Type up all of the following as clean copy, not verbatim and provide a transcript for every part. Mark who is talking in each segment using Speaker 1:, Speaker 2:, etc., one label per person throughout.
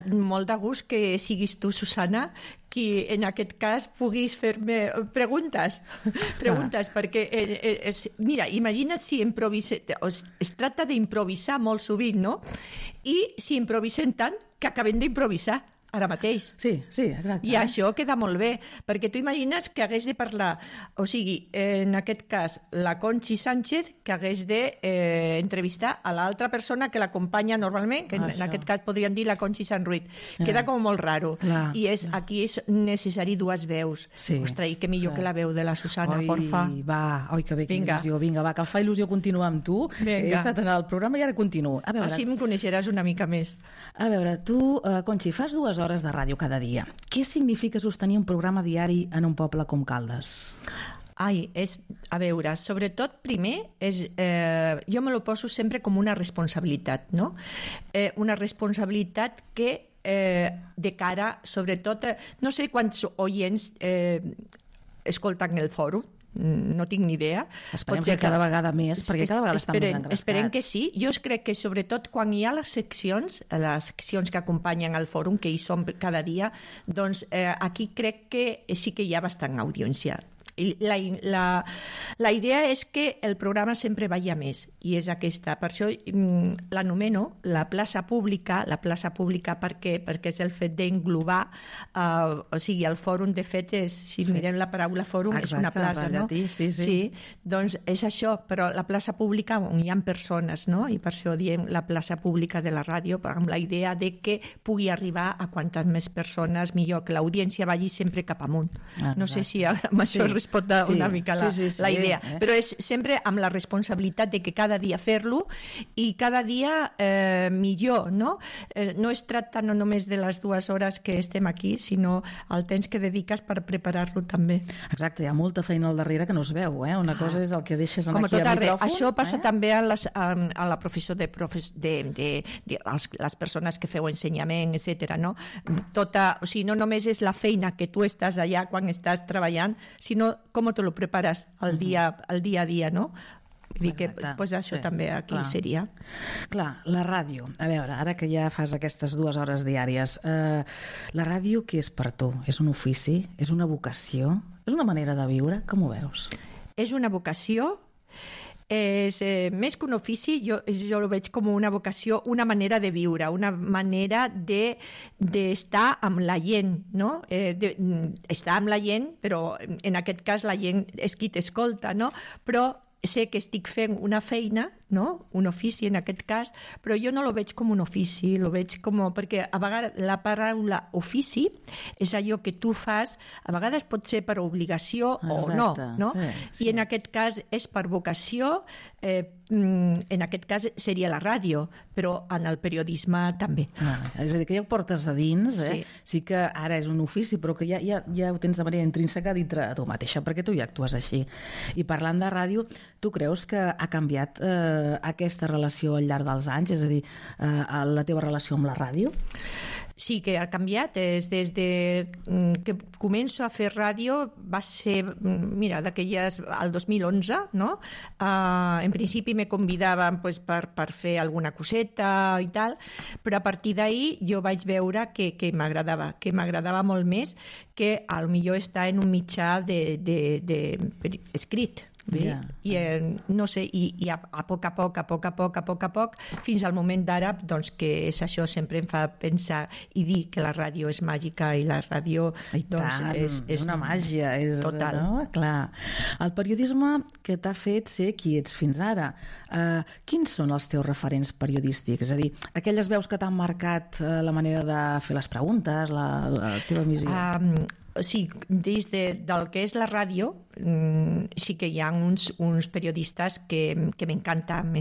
Speaker 1: Molt de gust que siguis tu, Susana, qui en aquest cas puguis fer-me preguntes, perquè mira, imagina't si es tracta d'improvisar molt sovint, no? I si improvisem tant que acabem d'improvisar ara mateix.
Speaker 2: Sí, exacte.
Speaker 1: I això queda molt bé, perquè tu imagines que hagués de parlar, o sigui, en aquest cas, la Conchi Sánchez, que hagués d'entrevistar a l'altra persona que l'acompanya normalment, que en aquest cas podríem dir la Conchi Sant Ruiz. Queda com molt raro. I aquí és necessari dues veus. Ostres, i que millor que la veu de la Susana, porfa.
Speaker 2: Oi, que bé, que il·lusió. Vinga, va, que el fa il·lusió continuar amb tu. He estat en el programa i ara continuo.
Speaker 1: Així em coneixeràs una mica més.
Speaker 2: A veure, tu, Conchi, fas 2 hores de ràdio cada dia. Què significa sostenir un programa diari en un poble com Caldes?
Speaker 1: A veure, sobretot primer, jo me lo poso sempre com una responsabilitat, no? Una responsabilitat que de cara, sobretot, no sé quants oients escolten el fòrum, no tinc ni idea.
Speaker 2: Esperem que cada vegada més, perquè cada vegada estan més engrescats.
Speaker 1: Esperem que sí. Jo crec que sobretot quan hi ha les seccions que acompanyen el fòrum, que hi som cada dia, doncs aquí crec que sí que hi ha bastant audiència. La idea és que el programa sempre vagi a més, i és aquesta. Per això l'anomeno la plaça pública. Per què? Perquè és el fet d'englobar, o sigui, el fòrum, de fet, si mirem la paraula fòrum, és una plaça, no? Sí, doncs és això, però la plaça pública on hi ha persones, no? I per això diem la plaça pública de la ràdio, amb la idea de que pugui arribar a quantes més persones millor, que l'audiència vagi sempre cap amunt. No sé si amb això respon una mica la idea, però és sempre amb la responsabilitat de que cada dia fer-lo i cada dia millor, no? No es tracta no només de les 2 hores que estem aquí, sinó el temps que dediques per preparar-lo també.
Speaker 2: Exacte, hi ha molta feina al darrere que no es veu, Una cosa és el que deixes aquí al micròfon.
Speaker 1: Això passa també a la professió de les persones que feu ensenyament, etc. No? O sigui, no només és la feina que tu estàs allà quan estàs treballant, sinó com te lo prepares al dia a dia, no? Vull dir que això també aquí seria.
Speaker 2: Clar, la ràdio. A veure, ara que ja fas aquestes 2 hores diàries, la ràdio què és per tu? És un ofici? És una vocació? És una manera de viure? Com ho veus?
Speaker 1: És una vocació. És més que un ofici, jo ho veig com una vocació, una manera de viure, una manera d'estar amb la gent, no? Estar amb la gent, però en aquest cas la gent és qui t'escolta, no? Però sé que estic fent una feina, no? Un ofici en aquest cas, però jo no lo veig com un ofici, lo veig com... Perquè a vegades la paraula ofici és allò que tu fas, a vegades pot ser per obligació o no, no? I en aquest cas és per vocació, en aquest cas seria la ràdio, però en el periodisme també.
Speaker 2: És a dir, que ja ho portes a dins, sí que ara és un ofici, però que ja ho tens de manera intrínseca dintre de tu mateixa, perquè tu ja actues així. I parlant de ràdio, tu creus que ha canviat aquesta relació al llarg dels anys, és a dir, la teva relació amb la ràdio?
Speaker 1: Sí que ha canviat, des de que començo a fer ràdio va ser, mira, d'aquelles al 2011, no? En principi me convidaven per fer alguna coseta i tal, però a partir d'ahir jo vaig veure que m'agradava molt més que potser estar en un mitjà escrit. I no sé, i a poc a poc fins al moment d'ara, doncs que és això, sempre em fa pensar i dir que la ràdio és màgica i la ràdio
Speaker 2: és una màgia, és
Speaker 1: total,
Speaker 2: no? Clar. El periodisme que t'ha fet ser qui ets fins ara, quins són els teus referents periodístics? És a dir, aquelles veus que t'han marcat la manera de fer les preguntes, la teva missió?
Speaker 1: Sí, des del que és la ràdio, sí que hi ha uns periodistes que m'encanten,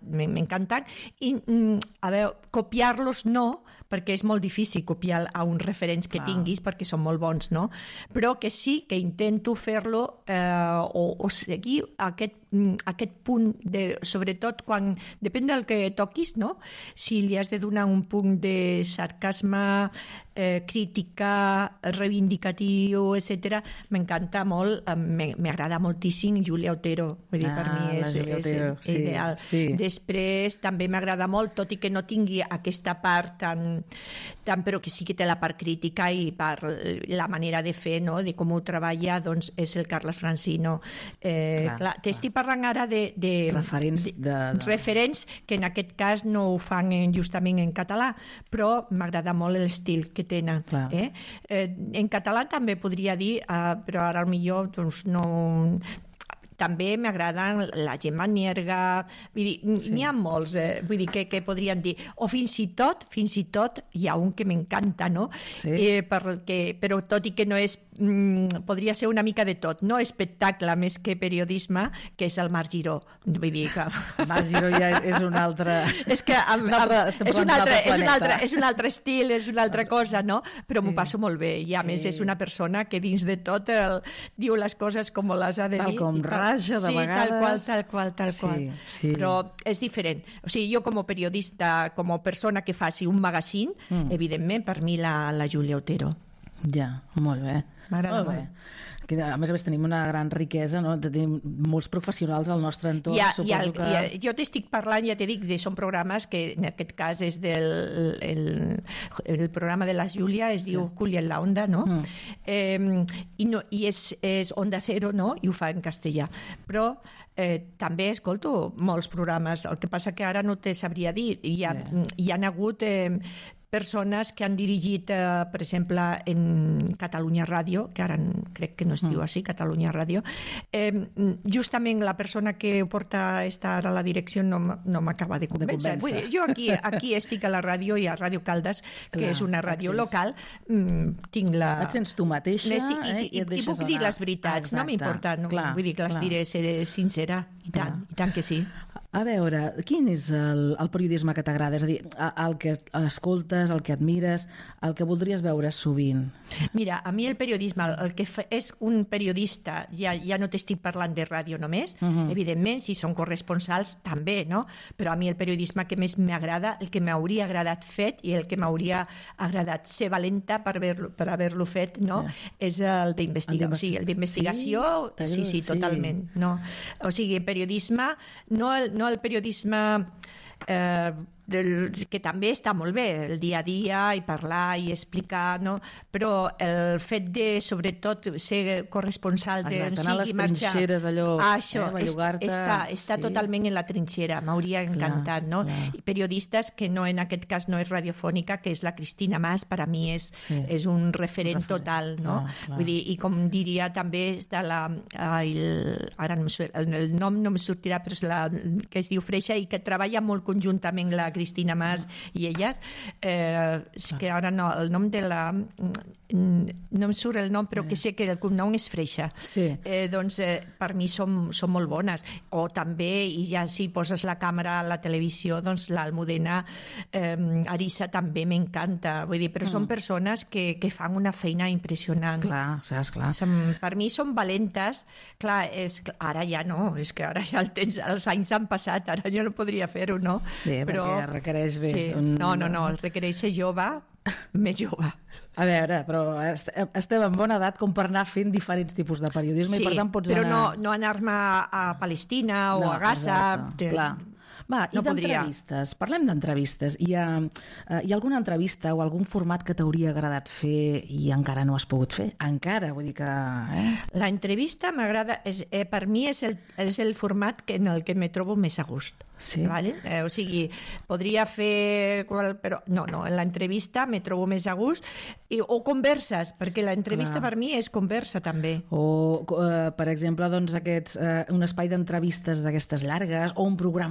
Speaker 1: i a veure, copiar-los no, perquè és molt difícil copiar a uns referents que tinguis, perquè són molt bons, no? Però que sí que intento fer-lo o seguir aquest aquest punt, sobretot quan depèn del que toquis, no? Si li has de donar un punt de sarcasme, crítica, reivindicatiu, etc. M'encanta molt, m'agrada moltíssim Julia Otero, vull dir, per mi és ideal. Després també m'agrada molt, tot i que no tingui aquesta part tan però que sí que té la part crítica i per la manera de fer, no? De com ho treballa, doncs és el Carles Francino. T'estic parlant ara de referents que en aquest cas no ho fan justament en català, però m'agrada molt l'estil que tenen. En català també podria dir, però ara millor doncs no... També m'agraden la Gemma Nierga, vull dir, n'hi ha molts, vull dir, que podrien dir, o fins i tot hi ha un que m'encanta, no? Però tot i que no és, podria ser una mica de tot, no espectacle més que periodisme, que és el Marc Giró. Vull dir que...
Speaker 2: Marc Giró ja és un altre...
Speaker 1: És que és un altre estil, és una altra cosa, no? Però m'ho passo molt bé, i a més és una persona que dins de tot diu les coses com les ha de dir.
Speaker 2: Tal com raja, de vegades.
Speaker 1: Tal qual. Però és diferent. O sigui, jo com a periodista, com a persona que faci un magazín, evidentment, per mi la Julia Otero.
Speaker 2: Ja, molt bé.
Speaker 1: M'agrada molt.
Speaker 2: A més tenim una gran riquesa, no? Tenim molts professionals al nostre entorn.
Speaker 1: Jo t'estic parlant, ja t'he dit, són programes que en aquest cas és el programa de la Júlia, es diu Julia en la Onda, no? I és Onda Cero, no? I ho fa en castellà. Però també escolto molts programes, el que passa que ara no te sabria dir. Hi han hagut persones que han dirigit, per exemple, en Catalunya Ràdio, que ara crec que no es diu així, Catalunya Ràdio. Justament la persona que porta estar a la direcció no m'acaba de convèncer. Vull dir, jo aquí estic a la ràdio i a Ràdio Caldes, que és una ràdio local, tinc la...
Speaker 2: Et sents tu mateixa
Speaker 1: i puc dir les veritats, no m'importa. Vull dir que les diré, seré sincera, i tant que sí.
Speaker 2: A veure, quin és el periodisme que t'agrada? És a dir, el que escoltes, el que admires, el que voldries veure sovint?
Speaker 1: Mira, a mi el periodisme, el que és un periodista, ja no t'estic parlant de ràdio només, evidentment, si són corresponsals, també, no? Però a mi el periodisme que més m'agrada, el que m'hauria agradat fet i el que m'hauria agradat ser valenta per haver-lo fet, no? És el d'investigació. O sigui, el d'investigació, sí, totalment. O sigui, periodisme, no el periodisme que també està molt bé, el dia a dia i parlar i explicar, no? Però el fet de, sobretot, ser corresponsal de
Speaker 2: anar a les trinxeres, allò, bellugar-te...
Speaker 1: Està totalment en la trinxera, m'hauria encantat, no? I periodistes que no, en aquest cas no és radiofònica, que és la Cristina Mas, per a mi és un referent total, no? Vull dir, i com diria també és de la... Ara el nom no em sortirà, però és la que es diu Freixa i que treballa molt conjuntament la Cristina Mas i elles, que ara no, el nom de la... no em surt el nom, però que sé que el cognom és Freixa. Doncs per mi són molt bones. O també, i ja si poses la càmera a la televisió, doncs l'Almudena Arissa també m'encanta. Vull dir, però són persones que fan una feina impressionant.
Speaker 2: Clar.
Speaker 1: Per mi són valentes. Clar, ara ja no, és que ara ja els anys han passat, ara jo no podria fer-ho, no?
Speaker 2: Però requereix bé.
Speaker 1: No, requereix ser jove, més jove.
Speaker 2: A veure, però estem en bona edat com per anar fent diferents tipus de periodisme i per tant pots anar...
Speaker 1: Però no anar-me a Palestina o a Gaza...
Speaker 2: Clar. Va, i d'entrevistes, parlem d'entrevistes. Hi ha alguna entrevista o algun format que t'hauria agradat fer i encara no has pogut fer? Encara, vull dir que...
Speaker 1: La entrevista m'agrada, per mi és el format en el que me trobo més a gust.
Speaker 2: Sí?
Speaker 1: Vale? O sigui, podria fer... Però no, en l'entrevista me trobo més a gust. O converses, perquè l'entrevista per mi és conversa també.
Speaker 2: O, per exemple, doncs un espai d'entrevistes d'aquestes llargues o un programa de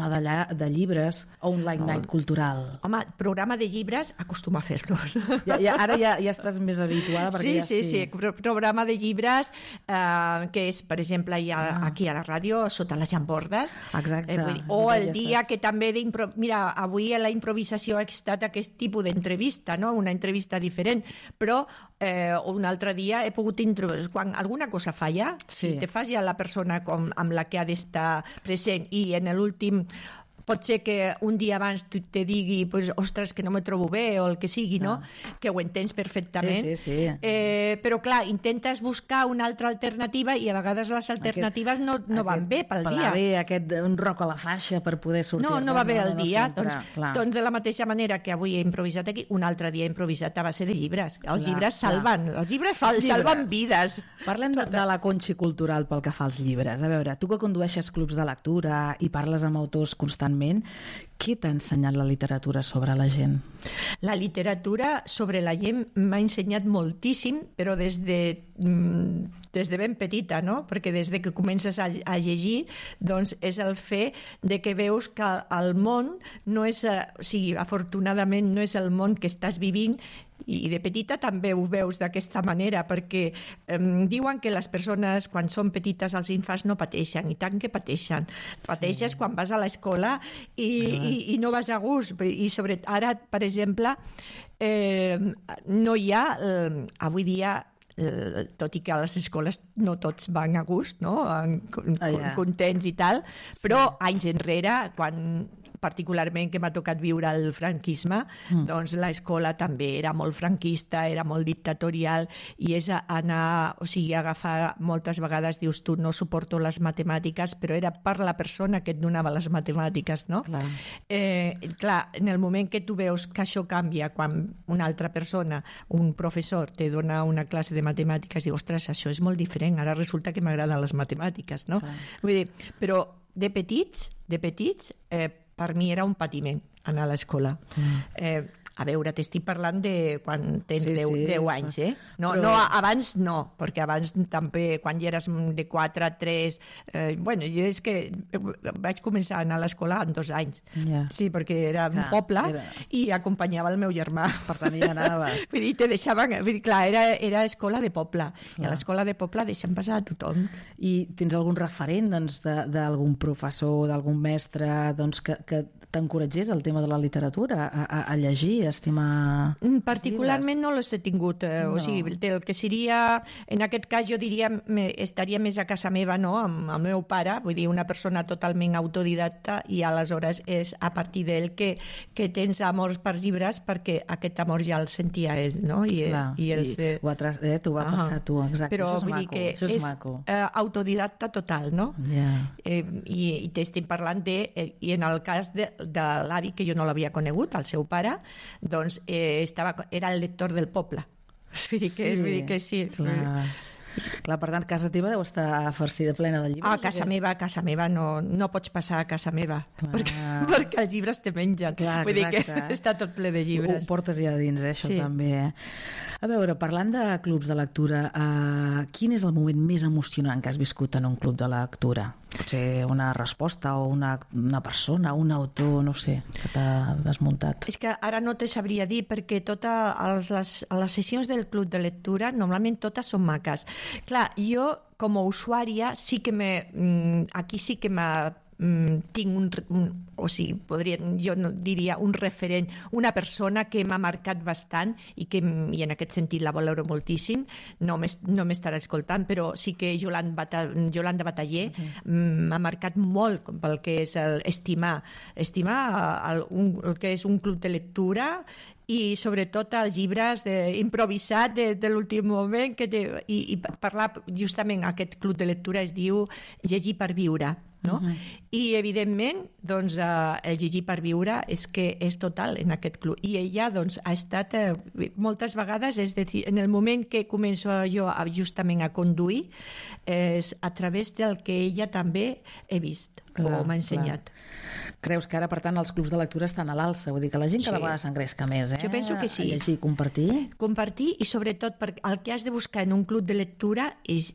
Speaker 2: de llibres o un late night cultural?
Speaker 1: Home, programa de llibres acostuma a fer-los.
Speaker 2: Ara ja estàs més habituada.
Speaker 1: Sí. Programa de llibres, que és, per exemple, aquí a la ràdio, sota les llambordes.
Speaker 2: Exacte.
Speaker 1: O el dia que també... Mira, avui a la improvisació ha estat aquest tipus d'entrevista, no? Una entrevista diferent, però un altre dia he pogut quan alguna cosa falla, si te fas ja la persona amb la que ha d'estar present i en l'últim pot ser que un dia abans tu te digui pues, ostres, que no me trobo bé o el que sigui, no? Que ho entens perfectament.
Speaker 2: Sí.
Speaker 1: Però, clar, intentes buscar una altra alternativa i a vegades les alternatives no van bé pel dia.
Speaker 2: Un roc a la faixa per poder sortir.
Speaker 1: No va bé el dia. Doncs de la mateixa manera que avui he improvisat aquí, un altre dia he improvisat a base de llibres. Els llibres salven. Els llibres salven vides.
Speaker 2: Parlem de la Conxi cultural pel que fa als llibres. A veure, tu que condueixes clubs de lectura i parles amb autors constantment, què t'ha ensenyat la literatura sobre la gent?
Speaker 1: La literatura sobre la gent m'ha ensenyat moltíssim, però des de ben petita, no? Perquè des de que comences a llegir, doncs és el fet de que veus que el món no és, afortunadament no és el món que estàs vivint, i de petita també ho veus d'aquesta manera, perquè diuen que les persones quan són petites, els infants no pateixen, i tant que pateixen. Pateixes quan vas a l'escola i no vas a gust. I ara, per exemple, no hi ha, avui dia, tot i que a les escoles no tots van a gust, no? Contents i tal, però anys enrere, quan particularment que m'ha tocat viure el franquisme, doncs l'escola també era molt franquista, era molt dictatorial, i és anar, agafar moltes vegades, dius tu, no suporto les matemàtiques, però era per la persona que et donava les matemàtiques, no? Clar, en el moment que tu veus que això canvia, quan una altra persona, un professor, te dona una classe de matemàtiques, dius, ostres, això és molt diferent, ara resulta que m'agraden les matemàtiques, no? Vull dir, però de petits, per mi era un patiment anar a l'escola. A veure, t'estic parlant de quan tens 10 anys, eh? No, abans no, perquè abans també, quan ja eres de 4 a 3... Bueno, jo és que vaig començar a anar a l'escola amb 2 anys. Sí, perquè era un poble i acompanyava el meu germà.
Speaker 2: Per tant, ja anaves.
Speaker 1: Vull dir, te deixaven... Vull dir, clar, era escola de poble. I a l'escola de poble deixen passar a tothom.
Speaker 2: I tens algun referent, doncs, d'algun professor o d'algun mestre, doncs, que t'encoratgés el tema de la literatura, a llegir, a estimar...
Speaker 1: Particularment no l'he tingut. O sigui, el que seria... En aquest cas jo diria, estaria més a casa meva, no?, amb el meu pare, vull dir, una persona totalment autodidacta, i aleshores és a partir d'ell que tens amor per llibres, perquè aquest amor ja el sentia ell, no?
Speaker 2: T'ho va passar tu, exacte.
Speaker 1: Però vull dir que és autodidacta total, no? I t'estic parlant i en el cas de l'avi, que jo no l'havia conegut, el seu pare, doncs era el lector del poble. Vull dir que sí.
Speaker 2: Clar, per tant, casa teva deu estar farcida plena de llibres.
Speaker 1: Casa meva no pots passar a casa meva, perquè els llibres te mengen. Vull dir que està tot ple de llibres.
Speaker 2: Ho portes ja dins, això també. A veure, parlant de clubs de lectura, quin és el moment més emocionant que has viscut en un club de lectura? Potser una resposta o una persona, un autor, no sé, que t'ha desmuntat.
Speaker 1: És que ara no te sabria dir, perquè totes les sessions del club de lectura normalment totes són maques. Clar, jo com a usuària sí que aquí sí que tinc jo diria un referent, una persona que m'ha marcat bastant i en aquest sentit la valoro moltíssim. No m'estarà escoltant, però sí que Yolanda Bataller m'ha marcat molt pel que és estimar el que és un club de lectura, i sobretot els llibres improvisats de l'últim moment, i parlar justament, aquest club de lectura es diu Llegir per viure, no? I evidentment doncs, el Llegir per viure és que és total en aquest club, i ella doncs, ha estat moltes vegades, és a dir, en el moment que començo jo justament a conduir, és a través del que ella també he vist. o m'ha ensenyat.
Speaker 2: Creus que ara, per tant, els clubs de lectura estan a l'alça? Vull dir que la gent cada vegada s'engresca més,
Speaker 1: Jo penso que sí.
Speaker 2: A llegir, compartir.
Speaker 1: Compartir i, sobretot, el que has de buscar en un club de lectura és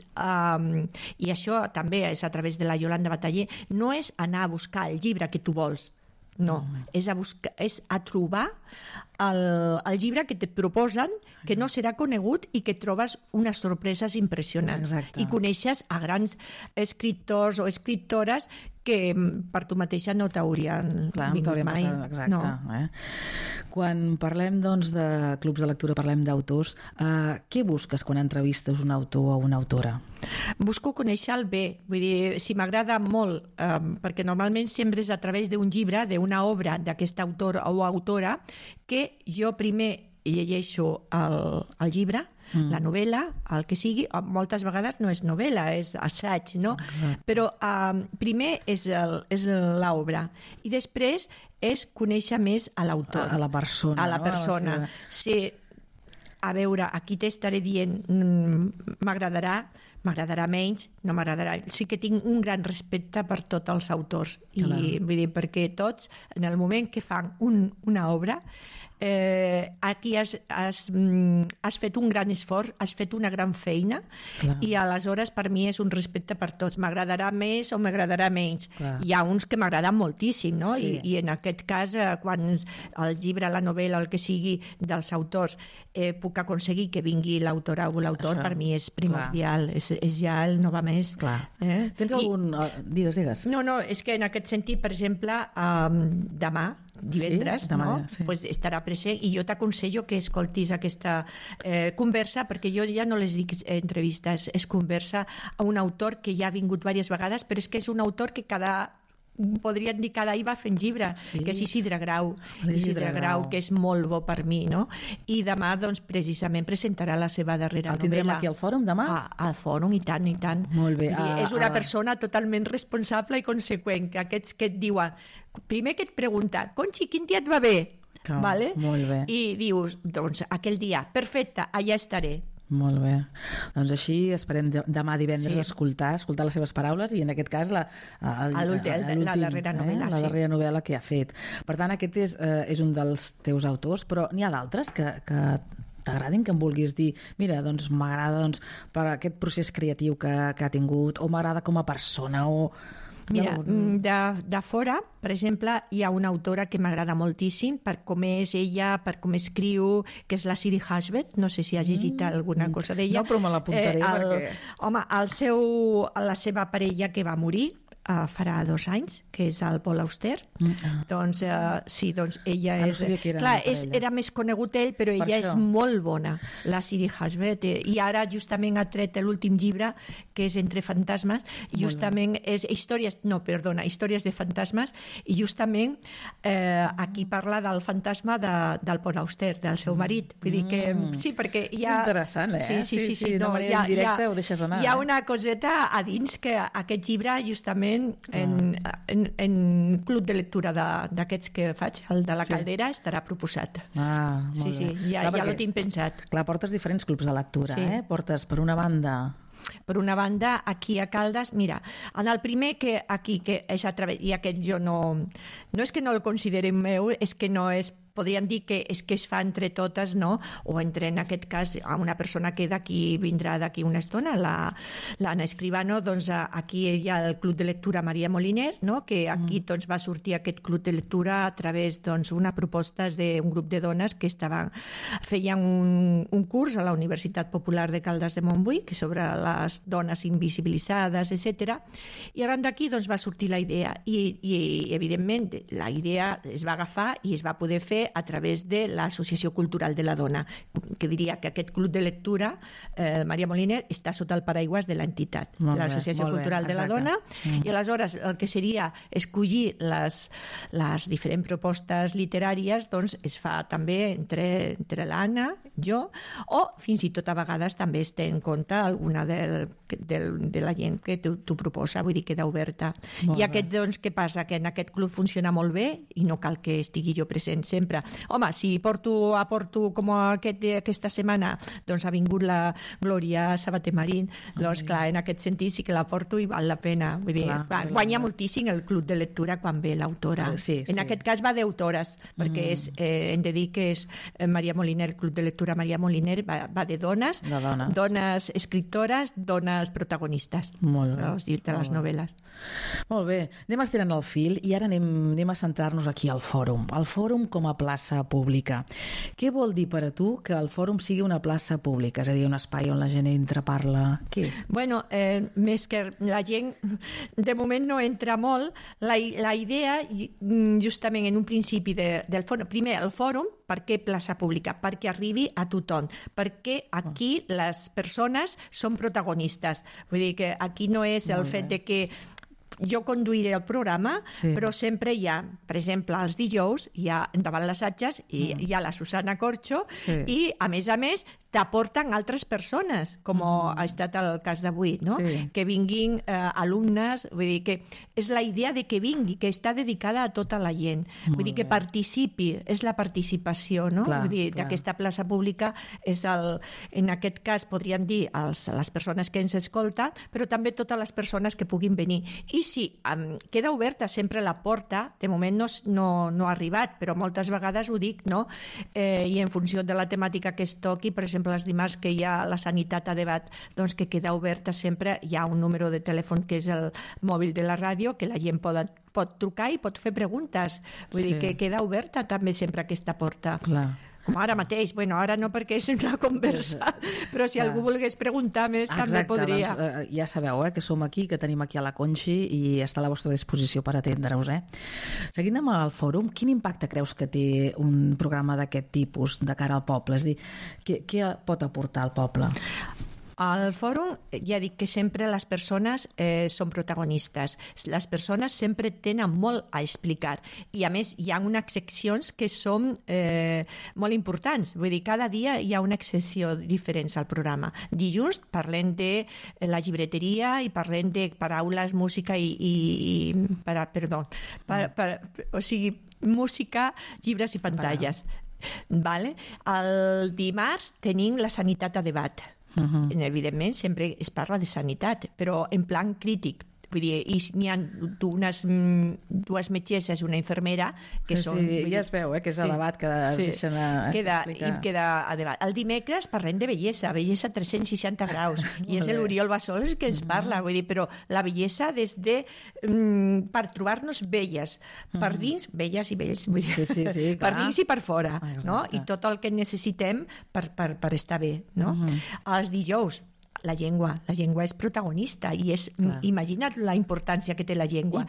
Speaker 1: i això també és a través de la Yolanda Bataller, no és anar a buscar el llibre que tu vols, no, és a trobar el llibre que et proposen, que no serà conegut i que trobes unes sorpreses impressionants.
Speaker 2: Exacte.
Speaker 1: I coneixes a grans escriptors o escriptores que per tu mateixa no t'haurien vingut mai.
Speaker 2: Exacte. No. Quan parlem doncs, de clubs de lectura, parlem d'autors, què busques quan entrevistes un autor o una autora?
Speaker 1: Busco conèixer-lo bé, vull dir, si m'agrada molt, perquè normalment sempre és a través d'un llibre, d'una obra d'aquest autor o autora, que jo primer llegeixo el llibre, la novel·la, el que sigui, moltes vegades no és novel·la, és assaig, no?
Speaker 2: Exacte.
Speaker 1: Però primer és l'obra i després és conèixer més a l'autor.
Speaker 2: A la persona.
Speaker 1: A la persona. Sí, a veure, aquí t'estaré dient m'agradarà menys, no m'agradarà. Sí que tinc un gran respecte per tots els autors. I vull dir, perquè tots, en el moment que fan una obra, aquí has fet un gran esforç, has fet una gran feina. Clar. I aleshores per mi és un respecte per tots. M'agradarà més o m'agradarà menys. Clar. Hi ha uns que m'agraden moltíssim, no? Sí. I en aquest cas, quan el llibre, la novel·la, el que sigui dels autors, puc aconseguir que vingui l'autora o l'autor, per mi és primordial. És ja el no va més.
Speaker 2: Tens algun... Digues.
Speaker 1: No, és que en aquest sentit, per exemple, demà, divendres, pues estarà present i jo t'aconsello que escoltis aquesta conversa, perquè jo ja no les dic entrevistes, és conversa a un autor que ja ha vingut diverses vegades, però és que és un autor que podríem dir cada any va fent llibres, que és Isidre Grau, que és molt bo per mi, no? I demà, doncs, precisament presentarà la seva darrera novel·la.
Speaker 2: El tindrem aquí al Fòrum demà?
Speaker 1: Al Fòrum, i tant, i tant.
Speaker 2: Molt bé.
Speaker 1: És una persona totalment responsable i conseqüent, que aquests que et diuen, primer que et pregunta, Conxi, quin dia et va bé? Vale?
Speaker 2: Molt bé.
Speaker 1: I dius, doncs, aquell dia, perfecte, allà estaré.
Speaker 2: Molt bé. Doncs així esperem demà divendres escoltar les seves paraules i en aquest cas la
Speaker 1: darrera novel·la.
Speaker 2: La darrera novel·la que ha fet. Per tant, aquest és un dels teus autors, però n'hi ha d'altres que t'agradin, que em vulguis dir, mira, doncs m'agrada per aquest procés creatiu que ha tingut, o m'agrada com a persona, o...
Speaker 1: Mira, de fora, per exemple, hi ha una autora que m'agrada moltíssim per com és ella, per com escriu, que és la Siri Hashbet. No sé si has llegit alguna cosa d'ella.
Speaker 2: No, però me l'apuntaré perquè...
Speaker 1: Home, la seva parella que va morir farà 2 anys, que és el Paul Auster. Doncs sí, doncs ella és...
Speaker 2: No sabia que era
Speaker 1: clar, era més conegut ell, però ella és molt bona, la Siri Hashbet. I ara justament ha tret l'últim llibre, que és Entre fantasmes, i justament és històries de fantasmes, i justament aquí parla del fantasma del Paul Auster, del seu marit. Vull dir que sí, perquè hi ha...
Speaker 2: És interessant,
Speaker 1: Sí,
Speaker 2: no, manera indirecta ho deixes anar.
Speaker 1: Hi ha una coseta a dins que aquest llibre, justament, en club de lectura d'aquests que faig, el de la Caldera, estarà proposat.
Speaker 2: Molt bé.
Speaker 1: Sí, ja l'ho tinc pensat.
Speaker 2: Clar, portes diferents clubs de lectura, Portes, per una banda...
Speaker 1: Per una banda, aquí a Caldes, mira, en el primer que aquí, que és a través, i aquest jo no és que no el consideri meu, és que no és, podríem dir que és que es fa entre totes, no? O entre, en aquest cas, una persona que vindrà d'aquí una estona, l'Anna Escribano, doncs aquí hi ha el Club de Lectura Maria Moliner, no? Que aquí doncs, va sortir aquest Club de Lectura a través d'una proposta d'un grup de dones que feien un curs a la Universitat Popular de Caldes de Montbui, que sobre les dones invisibilitzades, etc. I arran d'aquí doncs, va sortir la idea i evidentment la idea es va agafar i es va poder fer a través de l'Associació Cultural de la Dona, que diria que aquest club de lectura, Maria Moliner, està sota el paraigües de l'entitat, l'Associació Cultural de la Dona, i aleshores el que seria escollir les diferents propostes literàries, doncs es fa també entre l'Anna, jo, o fins i tot a vegades també es té en compte alguna de la gent que t'ho proposa, vull dir, queda oberta. I aquest, doncs, què passa? Que en aquest club funciona molt bé i no cal que estigui jo present sempre, sempre. Home, si aporto com aquesta setmana, doncs ha vingut la Glòria Sabater Marín, doncs clar, en aquest sentit sí que la porto i val la pena. Vull dir, guanya moltíssim el club de lectura quan ve l'autora. En aquest cas va d'autores, perquè hem de dir que és Maria Moliner, el club de lectura Maria Moliner va de dones, dones escriptores, dones protagonistes de les novel·les.
Speaker 2: Molt bé, anem estirant el fil i ara anem a centrar-nos aquí al fòrum. El fòrum com a plaça pública. Què vol dir per a tu que el fòrum sigui una plaça pública? És a dir, un espai on la gent entra, parla... Què és?
Speaker 1: Bueno, més que la gent de moment no entra molt, la idea justament en un principi del fòrum, primer el fòrum, per què plaça pública? Perquè arribi a tothom, perquè aquí les persones són protagonistes. Vull dir que aquí no és el fet de que jo conduiré el programa, però sempre hi ha, per exemple, els dijous, hi ha davant les atges, hi ha la Susana Corcho, i a més, t'aporten altres persones, com ha estat el cas d'avui, no? Que vinguin alumnes, vull dir que és la idea de que vingui, que està dedicada a tota la gent, vull dir que participi, és la participació, no? Vull dir, d'aquesta plaça pública és en aquest cas podríem dir les persones que ens escolten, però també totes les persones que puguin venir. I sí, queda oberta sempre la porta, de moment no ha arribat, però moltes vegades ho dic, no? I en funció de la temàtica que es toqui, per exemple, els dimarts que hi ha la sanitat a debat, doncs que queda oberta sempre, hi ha un número de telèfon que és el mòbil de la ràdio, que la gent pot trucar i pot fer preguntes. Vull dir que queda oberta també sempre aquesta porta.
Speaker 2: Clar.
Speaker 1: Com ara mateix, bueno, ara no perquè és una conversa, però si algú volgués preguntar més també podria.
Speaker 2: Doncs, ja sabeu que som aquí, que tenim aquí a la Conxi i està a la vostra disposició per atendre-us. Seguint amb el fòrum, quin impacte creus que té un programa d'aquest tipus de cara al poble? És a dir, què pot aportar al poble?
Speaker 1: Al fòrum ja dic que sempre les persones són protagonistes. Les persones sempre tenen molt a explicar i a més hi ha unes seccions que són molt importants. Vull dir, cada dia hi ha una secció diferent al programa. Dilluns parlem de la llibreteria i parlem de paraules, música o sigui, música, llibres i pantalles. Vale? El dimarts tenim la sanitat a debat. Evidentment sempre es parla de sanitat, però en plan crític. Vull dir, n'hi ha dues metgesses, una infermera, que són...
Speaker 2: Sí, ja es veu, que és el debat que es deixen explicar.
Speaker 1: Queda a debat. El dimecres parlem de bellesa 360 graus, i és l'Oriol Bassols que ens parla, vull dir, però la bellesa des de... per trobar-nos belles, per dins, belles i vells, vull dir, per dins i per fora, no? I tot el que necessitem per estar bé, no? Els dijous, la llengua és protagonista i és, imagina't la importància que té la llengua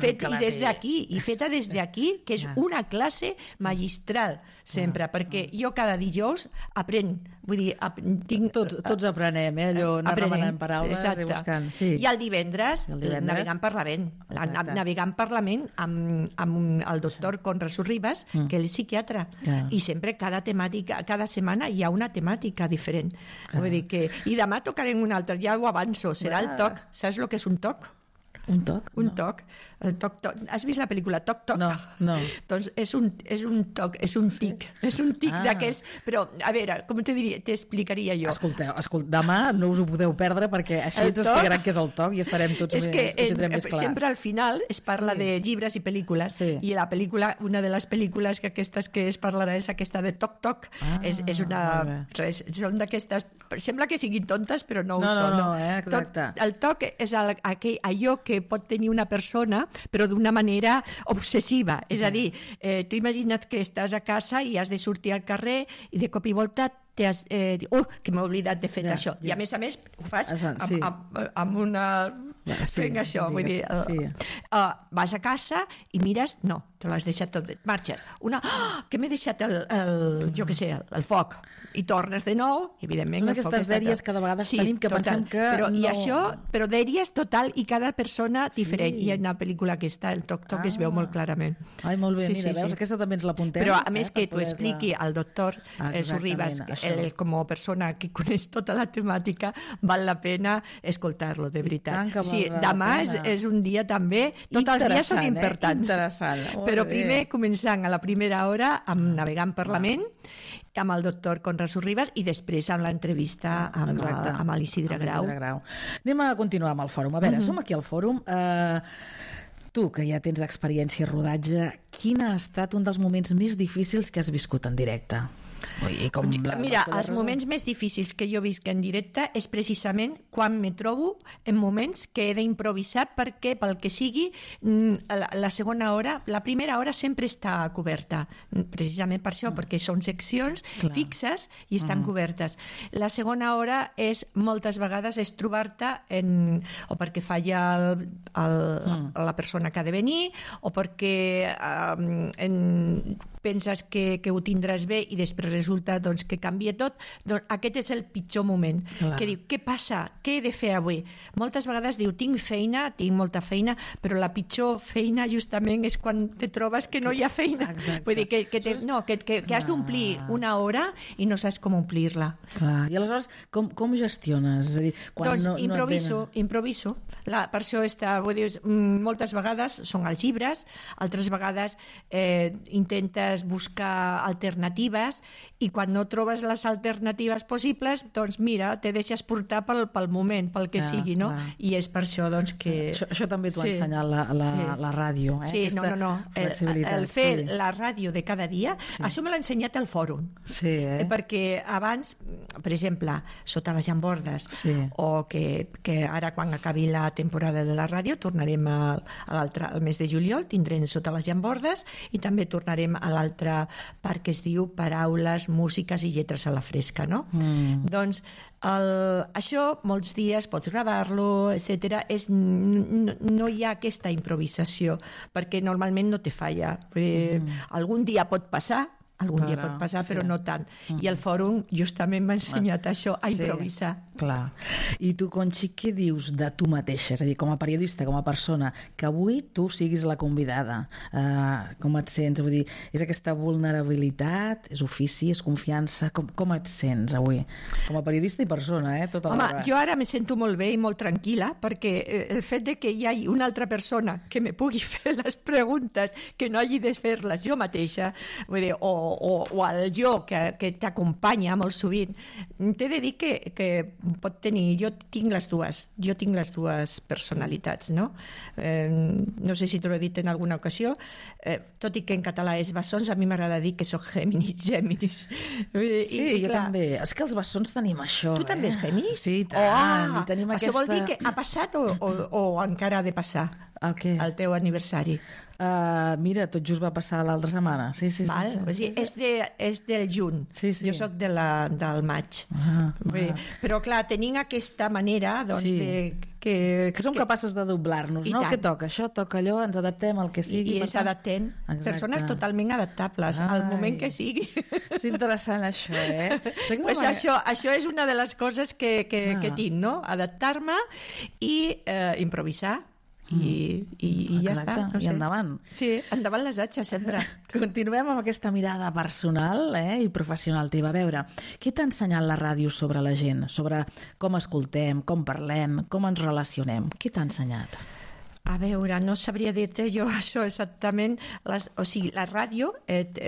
Speaker 1: i feta des d'aquí, que és una classe magistral sempre, perquè jo cada dijous aprenc, vull dir,
Speaker 2: tots aprenem, allò, anar remenant paraules i buscant.
Speaker 1: I el divendres, navegant per la ment, navegant per la ment amb el doctor Conrad Sorribas, que és psiquiatre, i sempre cada setmana hi ha una temàtica diferent. Vull dir que, i demà tocarem un altre, ja ho avanço, serà el TOC. Saps el que és un TOC?
Speaker 2: Un toc?
Speaker 1: Un toc. El toc, toc. Has vist la pel·lícula Toc Toc?
Speaker 2: No.
Speaker 1: Doncs és un toc, és un tic. És un tic d'aquells... Però, a veure, com t'explicaria jo?
Speaker 2: Escolteu, demà no us ho podeu perdre perquè així ens explicaran què és el toc i estarem tots més clar.
Speaker 1: Sempre al final es parla de llibres i pel·lícules i la pel·lícula, una de les pel·lícules que aquestes que es parlarà és aquesta de Toc Toc. És una... Són d'aquestes... Sembla que siguin tontes, però no ho són.
Speaker 2: No, exacte.
Speaker 1: El toc és allò que pot tenir una persona, però d'una manera obsessiva. És a dir, tu imagina't que estàs a casa i has de sortir al carrer i de cop i volta t'has dit, que m'he oblidat de fer això. I a més, ho faig amb una... Vinga, això, vull dir... Vas a casa i mires, no, te l'has deixat tot bé. Marxes. Que m'he deixat el foc. I tornes de nou, evidentment...
Speaker 2: Són aquestes dèries que de vegades tenim que pensem que no...
Speaker 1: Però dèries total i cada persona diferent. I en la pel·lícula aquesta, el Toc Toc, es veu molt clarament.
Speaker 2: Ai, molt bé, mira, veus, aquesta també ens l'apuntem.
Speaker 1: Però a més que t'ho expliqui el doctor Sorribas, com a persona que coneix tota la temàtica, val la pena escoltar-lo, de veritat. Sí, demà és un dia també... Tots els dies són importants.
Speaker 2: Interessant.
Speaker 1: Però primer, començant a la primera hora, amb Navegant per la Ment, amb el doctor Conrad Sorribas i després amb l'entrevista amb l'Isidre Grau.
Speaker 2: Anem a continuar amb el fòrum. A veure, som aquí al fòrum. Tu, que ja tens experiència a rodatge, quin ha estat un dels moments més difícils que has viscut en directe?
Speaker 1: Mira, els moments més difícils que jo visc en directe és precisament quan me trobo en moments que he d'improvisar perquè, pel que sigui, la segona hora, la primera hora sempre està coberta, precisament per això, perquè són seccions fixes i estan cobertes. La segona hora moltes vegades és trobar-te o perquè falla la persona que ha de venir o perquè penses que ho tindràs bé i després resulta que canvia tot. Doncs aquest és el pitjor moment. Que diu, què passa? Què he de fer avui? Moltes vegades diu, tinc molta feina, però la pitjor feina justament és quan te trobes que no hi ha feina. Vull dir que has d'omplir una hora i no saps com omplir-la.
Speaker 2: I aleshores, com gestiones? És a dir,
Speaker 1: improviso. Per això moltes vegades són els llibres, altres vegades intentes buscar alternatives i quan no trobes les alternatives possibles, doncs mira, te deixes portar pel moment, pel que sigui, no? I és per això que...
Speaker 2: Això també t'ho ha ensenyat la ràdio, eh?
Speaker 1: Sí, no. El fer la ràdio de cada dia, això me l'ha ensenyat el fòrum.
Speaker 2: Sí,
Speaker 1: perquè abans, per exemple, sota les llambordes, o que ara quan acabi la temporada de la ràdio tornarem al mes de juliol, tindrem sota les llambordes i també tornarem a l'altre part que es diu Paraules, Músiques i Lletres a la Fresca, no? Doncs això molts dies pots gravar-lo, etc. No hi ha aquesta improvisació perquè normalment no te falla. Algun dia pot passar, però no tant. I el fòrum justament m'ha ensenyat això, a improvisar.
Speaker 2: Clar. I tu, Conxi, què dius de tu mateixa? És a dir, com a periodista, com a persona, que avui tu siguis la convidada. Com et sents? Vull dir, és aquesta vulnerabilitat? És ofici? És confiança? Com et sents avui? Com a periodista i persona, tota
Speaker 1: Home, jo ara me sento molt bé i molt tranquil·la perquè el fet de que hi hagi una altra persona que me pugui fer les preguntes, que no hagi de fer-les jo mateixa, vull dir, o el jo que t'acompanya molt sovint, t'he de dir que pot tenir, jo tinc les dues personalitats, no? No sé si t'ho he dit en alguna ocasió, tot i que en català és bessons, a mi m'agrada dir que soc Géminis.
Speaker 2: Sí, jo també. És que els bessons tenim això.
Speaker 1: Tu també ets Géminis?
Speaker 2: Sí, tant.
Speaker 1: Això vol dir que ha passat o encara ha de passar el teu aniversari?
Speaker 2: Mira, tot just va passar l'altra setmana. Sí.
Speaker 1: És del juny. Jo soc del maig. Però clar, tenim aquesta manera
Speaker 2: que som capaces de doblar-nos, no? Què toca? Això toca allò, ens adaptem al que sigui.
Speaker 1: I ens adaptem. Persones totalment adaptables al moment que sigui.
Speaker 2: És interessant això,
Speaker 1: Això és una de les coses que tinc, no? Adaptar-me i improvisar. I ja està.
Speaker 2: I endavant.
Speaker 1: Sí, endavant les atxes, sempre.
Speaker 2: Continuem amb aquesta mirada personal i professional teva. A veure, què t'ha ensenyat la ràdio sobre la gent? Sobre com escoltem, com parlem, com ens relacionem? Què t'ha ensenyat?
Speaker 1: A veure, no sabria dir-te jo això exactament. La ràdio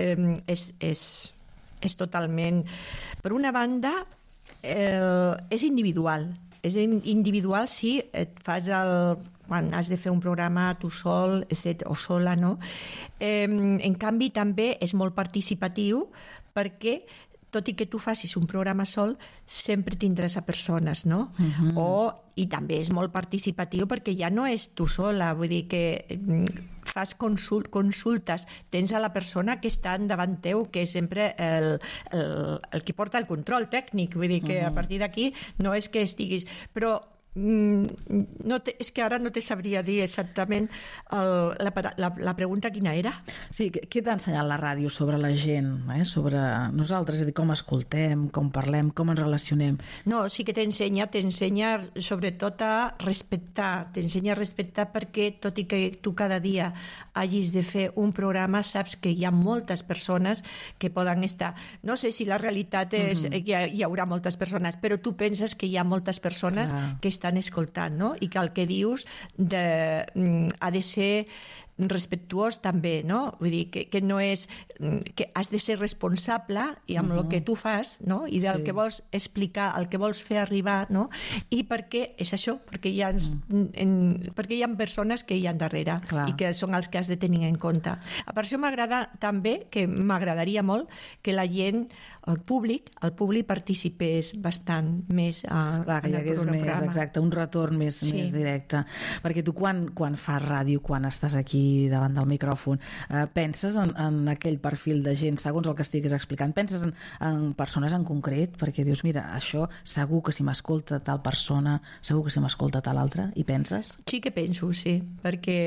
Speaker 1: és totalment... Per una banda, és individual. És individual si et fas quan has de fer un programa tu sol o sola, no? En canvi, també és molt participatiu perquè tot i que tu facis un programa sol, sempre tindràs a persones, no? I també és molt participatiu perquè ja no és tu sola, vull dir que fas consultes, tens a la persona que està davant teu, que és sempre el que porta el control tècnic, vull dir que a partir d'aquí no és que estiguis... Però és que ara no te sabria dir exactament la pregunta quina era.
Speaker 2: Sí, què t'ha ensenyat la ràdio sobre la gent, sobre nosaltres, és a dir, com escoltem, com parlem, com ens relacionem?
Speaker 1: No, sí que t'ensenya sobretot a respectar, perquè tot i que tu cada dia hagis de fer un programa, saps que hi ha moltes persones que poden estar... No sé si la realitat és que hi haurà moltes persones, però tu penses que hi ha moltes persones que estan escoltant, no? I que el que dius ha de ser respectuós també, no? Vull dir que no és... que has de ser responsable i amb el que tu fas, no? I del que vols explicar, el que vols fer arribar, no? I perquè és això, perquè hi ha persones que hi ha darrere i que són els que has de tenir en compte. Per això m'agrada també, que m'agradaria molt, que la gent, el públic participés bastant més en el programa.
Speaker 2: Exacte, un retorn més directe. Perquè tu quan fas ràdio, quan estàs aquí davant del micròfon, penses en aquell perfil de gent, segons el que estiguis explicant, penses en persones en concret, perquè dius, mira, això segur que si m'escolta tal persona, segur que si m'escolta tal altra, i penses?
Speaker 1: Sí que penso, sí, perquè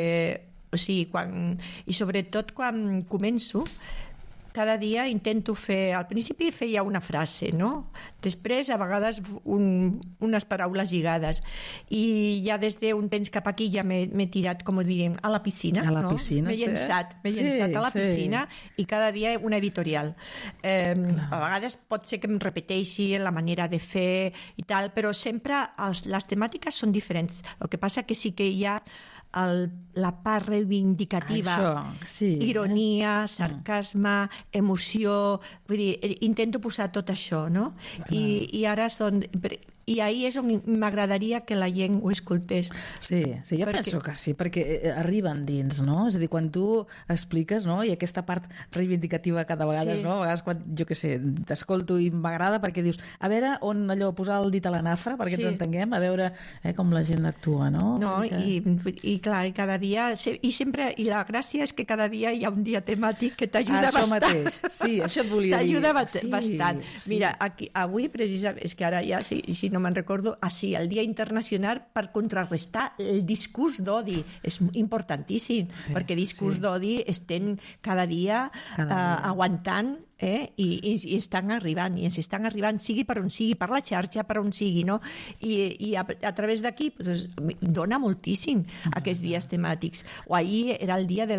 Speaker 1: i sobretot quan començo, cada dia intento fer... Al principi feia una frase, no? Després, a vegades, unes paraules lligades. I ja des d'un temps cap aquí ja m'he tirat, com ho diríem, a la piscina.
Speaker 2: A la piscina.
Speaker 1: M'he llençat a la piscina i cada dia una editorial. A vegades pot ser que em repeteixi en la manera de fer i tal, però sempre les temàtiques són diferents. El que passa que sí que hi ha la part reivindicativa, ironia, sarcasme, emoció, vull dir, intento posar tot això, no? I ara i ahir és on m'agradaria que la gent ho escoltés.
Speaker 2: Sí, jo penso que sí, perquè arriben dins, no? És a dir, quan tu expliques, no? I aquesta part reivindicativa cada vegada, no? A vegades quan, jo què sé, t'escolto i m'agrada perquè dius, a veure on allò, posar el dit a la nafra perquè ens entenguem, a veure com la gent actua, no?
Speaker 1: No, i clar, i cada dia, i la gràcia és que cada dia hi ha un dia temàtic que t'ajuda bastant.
Speaker 2: Això mateix, sí, això et volia dir.
Speaker 1: T'ajuda bastant. Mira, avui precisament, és que ara ja, si no me'n recordo, el Dia Internacional per contrarrestar el discurs d'odi. És importantíssim, perquè discurs d'odi estem cada dia aguantant i estan arribant, i ens estan arribant, sigui per on sigui, per la xarxa, per on sigui, no? I a través d'aquí dona moltíssim aquests dies temàtics. O ahir era el dia de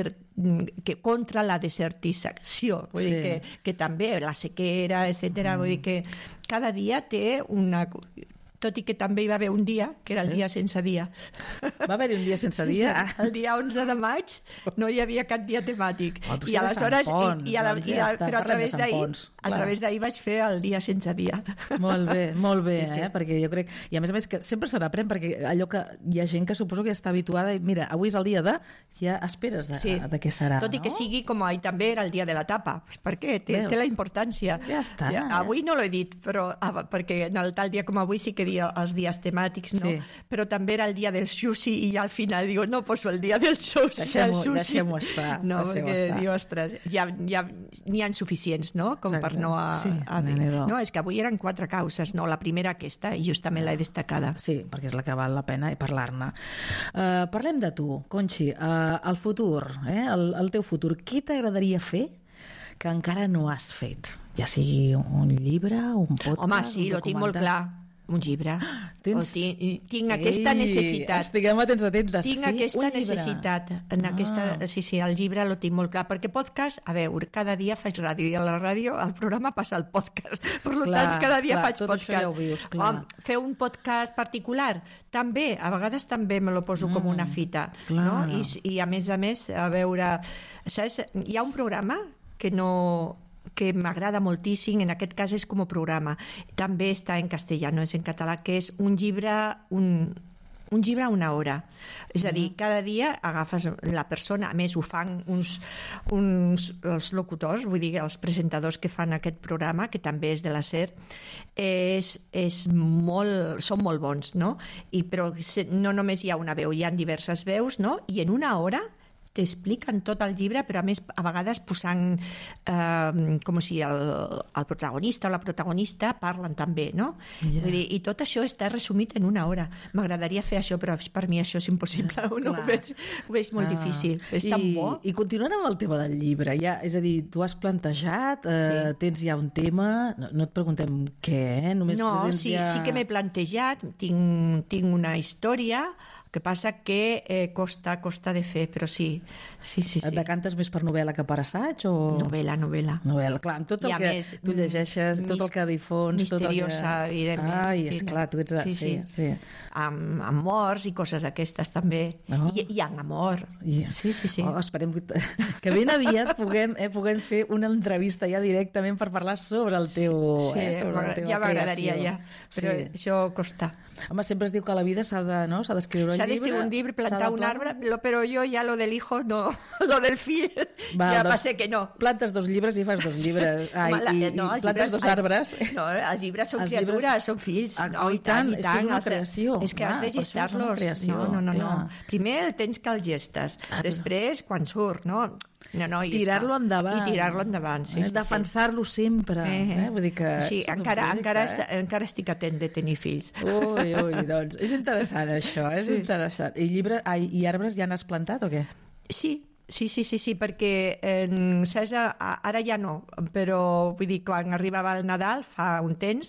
Speaker 1: contra la desertització, vull dir que també la sequera, etcètera, vull dir que cada dia té una... Tot i que també hi va haver un dia, que era el dia sense dia.
Speaker 2: Va haver-hi un dia sense dia?
Speaker 1: El dia 11 de maig no hi havia cap dia temàtic. I aleshores, però a través d'ahir vaig fer el dia sense dia.
Speaker 2: Molt bé, perquè jo crec... I a més que sempre se n'aprèn, perquè allò que hi ha gent que suposo que ja està habituada i mira, avui és el dia de... Ja esperes de què serà,
Speaker 1: tot i que sigui com ahir també era el dia de la tapa. Per què? Té la importància.
Speaker 2: Ja està.
Speaker 1: Avui no l'he dit, però perquè en el tal dia com avui sí que els dies temàtics, no? Però també era el dia del sushi i al final digo, no poso el dia del sushi.
Speaker 2: Deixem-ho estar.
Speaker 1: No, perquè diu, ostres, ja n'hi ha suficients, no? Com per no dir. No, és que avui eren 4 causes, no? La primera aquesta, i justament l'he destacada.
Speaker 2: Sí, perquè és la que val la pena parlar-ne. Parlem de tu, Conxi, el futur, el teu futur. Què t'agradaria fer que encara no has fet? Ja sigui un llibre, un podcast...
Speaker 1: Home, sí, ho tinc molt clar. Un llibre. Tinc aquesta necessitat.
Speaker 2: Estiguem atents.
Speaker 1: Tinc aquesta necessitat. Sí, el llibre lo tinc molt clar. Perquè podcast, a veure, cada dia faig ràdio i a la ràdio el programa passa al podcast. Per tant, cada dia faig podcast.
Speaker 2: Tot això ja ho vius, clar.
Speaker 1: Fer un podcast particular, també, a vegades també me lo poso com una fita. No? I a més, a veure, saps? Hi ha un programa que m'agrada moltíssim, en aquest cas és com a programa. També està en castellà, no és en català, que és un llibre a una hora. És a dir, cada dia agafes la persona, a més ho fan els locutors, vull dir, els presentadors que fan aquest programa, que també és de la SER, són molt bons, no? Però no només hi ha una veu, hi ha diverses veus, no? I en una hora t'expliquen tot el llibre, però a més a vegades posant com si el protagonista o la protagonista parlen també, no? Vull dir, i tot això està resumit en una hora. M'agradaria fer això, però per mi això és impossible. No, ho veig molt difícil. És tan bo.
Speaker 2: I continuant amb el tema del llibre, és a dir, tu has plantejat, tens ja un tema, no et preguntem què, només tens
Speaker 1: sí que m'he plantejat, tinc una història. El que passa que costa de fer, però sí.
Speaker 2: Et decantes més per novel·la que per assaig? O...
Speaker 1: Novel·la.
Speaker 2: Novel·la, clar, amb tot el que tu llegeixes, tot el que difons...
Speaker 1: Misteriosa, evidentment.
Speaker 2: Ai, esclar, tu ets... Sí.
Speaker 1: Amb morts i coses aquestes, també. I en amor. Sí.
Speaker 2: Esperem que ben aviat puguem fer una entrevista ja directament per parlar sobre el teu... sobre la teva
Speaker 1: ja m'agradaria, ja. Però això costa.
Speaker 2: Home, sempre es diu que a la vida s'ha d'escriure un llibre.
Speaker 1: S'ha d'escriure un llibre, plantar un arbre, però jo ja lo del hijo, no, lo del fill, ja va ser que no.
Speaker 2: Plantes 2 llibres i fas 2 llibres. I plantes 2 arbres.
Speaker 1: No, els llibres són criatures, són fills.
Speaker 2: I tant, és que és una creació.
Speaker 1: És que has de gestar-los. No. Primer el tens que el gestes, després quan surt, no?
Speaker 2: Tirar-lo endavant.
Speaker 1: I tirar-lo endavant, sí.
Speaker 2: Defensar-lo sempre. Vull dir que...
Speaker 1: Sí, encara estic atent de tenir fills.
Speaker 2: Ui, doncs és interessant això, és interessant. I arbres ja n'has plantat o què?
Speaker 1: Sí, perquè César, ara ja no, però vull dir, quan arribava el Nadal, fa un temps,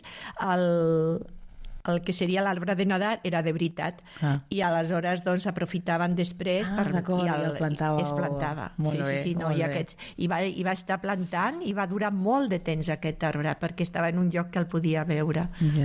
Speaker 1: el que seria l'arbre de Nadal era de veritat, i aleshores doncs aprofitaven després
Speaker 2: i el plantava.
Speaker 1: Es plantava.
Speaker 2: Molt bé.
Speaker 1: I va estar plantant i va durar molt de temps aquest arbre perquè estava en un lloc que el podia veure.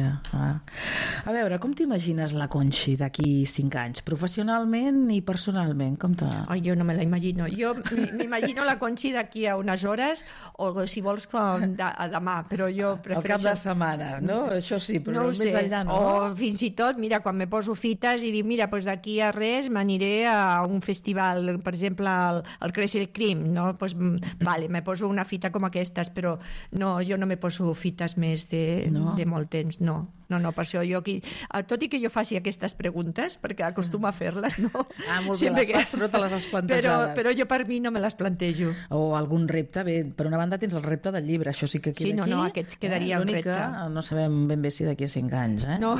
Speaker 2: A veure, com t'imagines la Conxi d'aquí 5 anys? Professionalment i personalment?
Speaker 1: Jo no me la imagino. Jo m'imagino la Conxi d'aquí a unes hores o si vols demà, però jo prefereixo...
Speaker 2: Al cap de setmana, no? Això sí, però més enllà no.
Speaker 1: O fins i tot, mira, quan me poso fites i dic, mira, doncs d'aquí a res m'aniré a un festival, per exemple, al Crescent Cream, no? Doncs, vale, me poso una fita com aquestes, però no, jo no me poso fites més de molt temps, no, per això jo aquí... Tot i que jo faci aquestes preguntes, perquè acostumo a fer-les, no?
Speaker 2: Molt bé, les fas, però no te les has plantejades.
Speaker 1: Però jo per mi no me les plantejo.
Speaker 2: O algun repte, bé, per una banda tens el repte del llibre, això sí que queda aquí.
Speaker 1: Sí, aquest quedaria un repte.
Speaker 2: No sabem ben bé si d'aquí a 5 anys,
Speaker 1: No,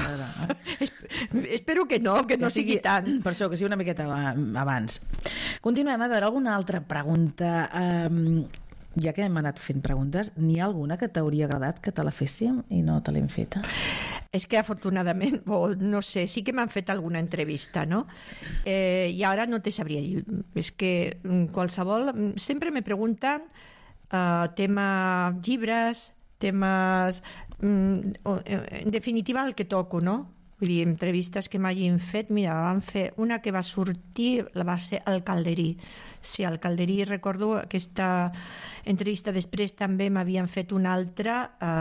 Speaker 1: espero que no sigui tant.
Speaker 2: Per això, que sigui una miqueta abans. Continuem, a veure, alguna altra pregunta. Ja que hem anat fent preguntes, n'hi ha alguna que t'hauria agradat que te la féssim i no te l'hem feta?
Speaker 1: És que afortunadament, no sé, sí que m'han fet alguna entrevista, no? I ara no te sabria dir. És que qualsevol... Sempre me pregunten tema llibres, temes... En definitiva, el que toco, no? Vull dir, entrevistes que m'hagin fet, mira, van fer una que va sortir, va ser el Calderí. Sí, al Calderí recordo aquesta entrevista, després també m'havien fet una altra,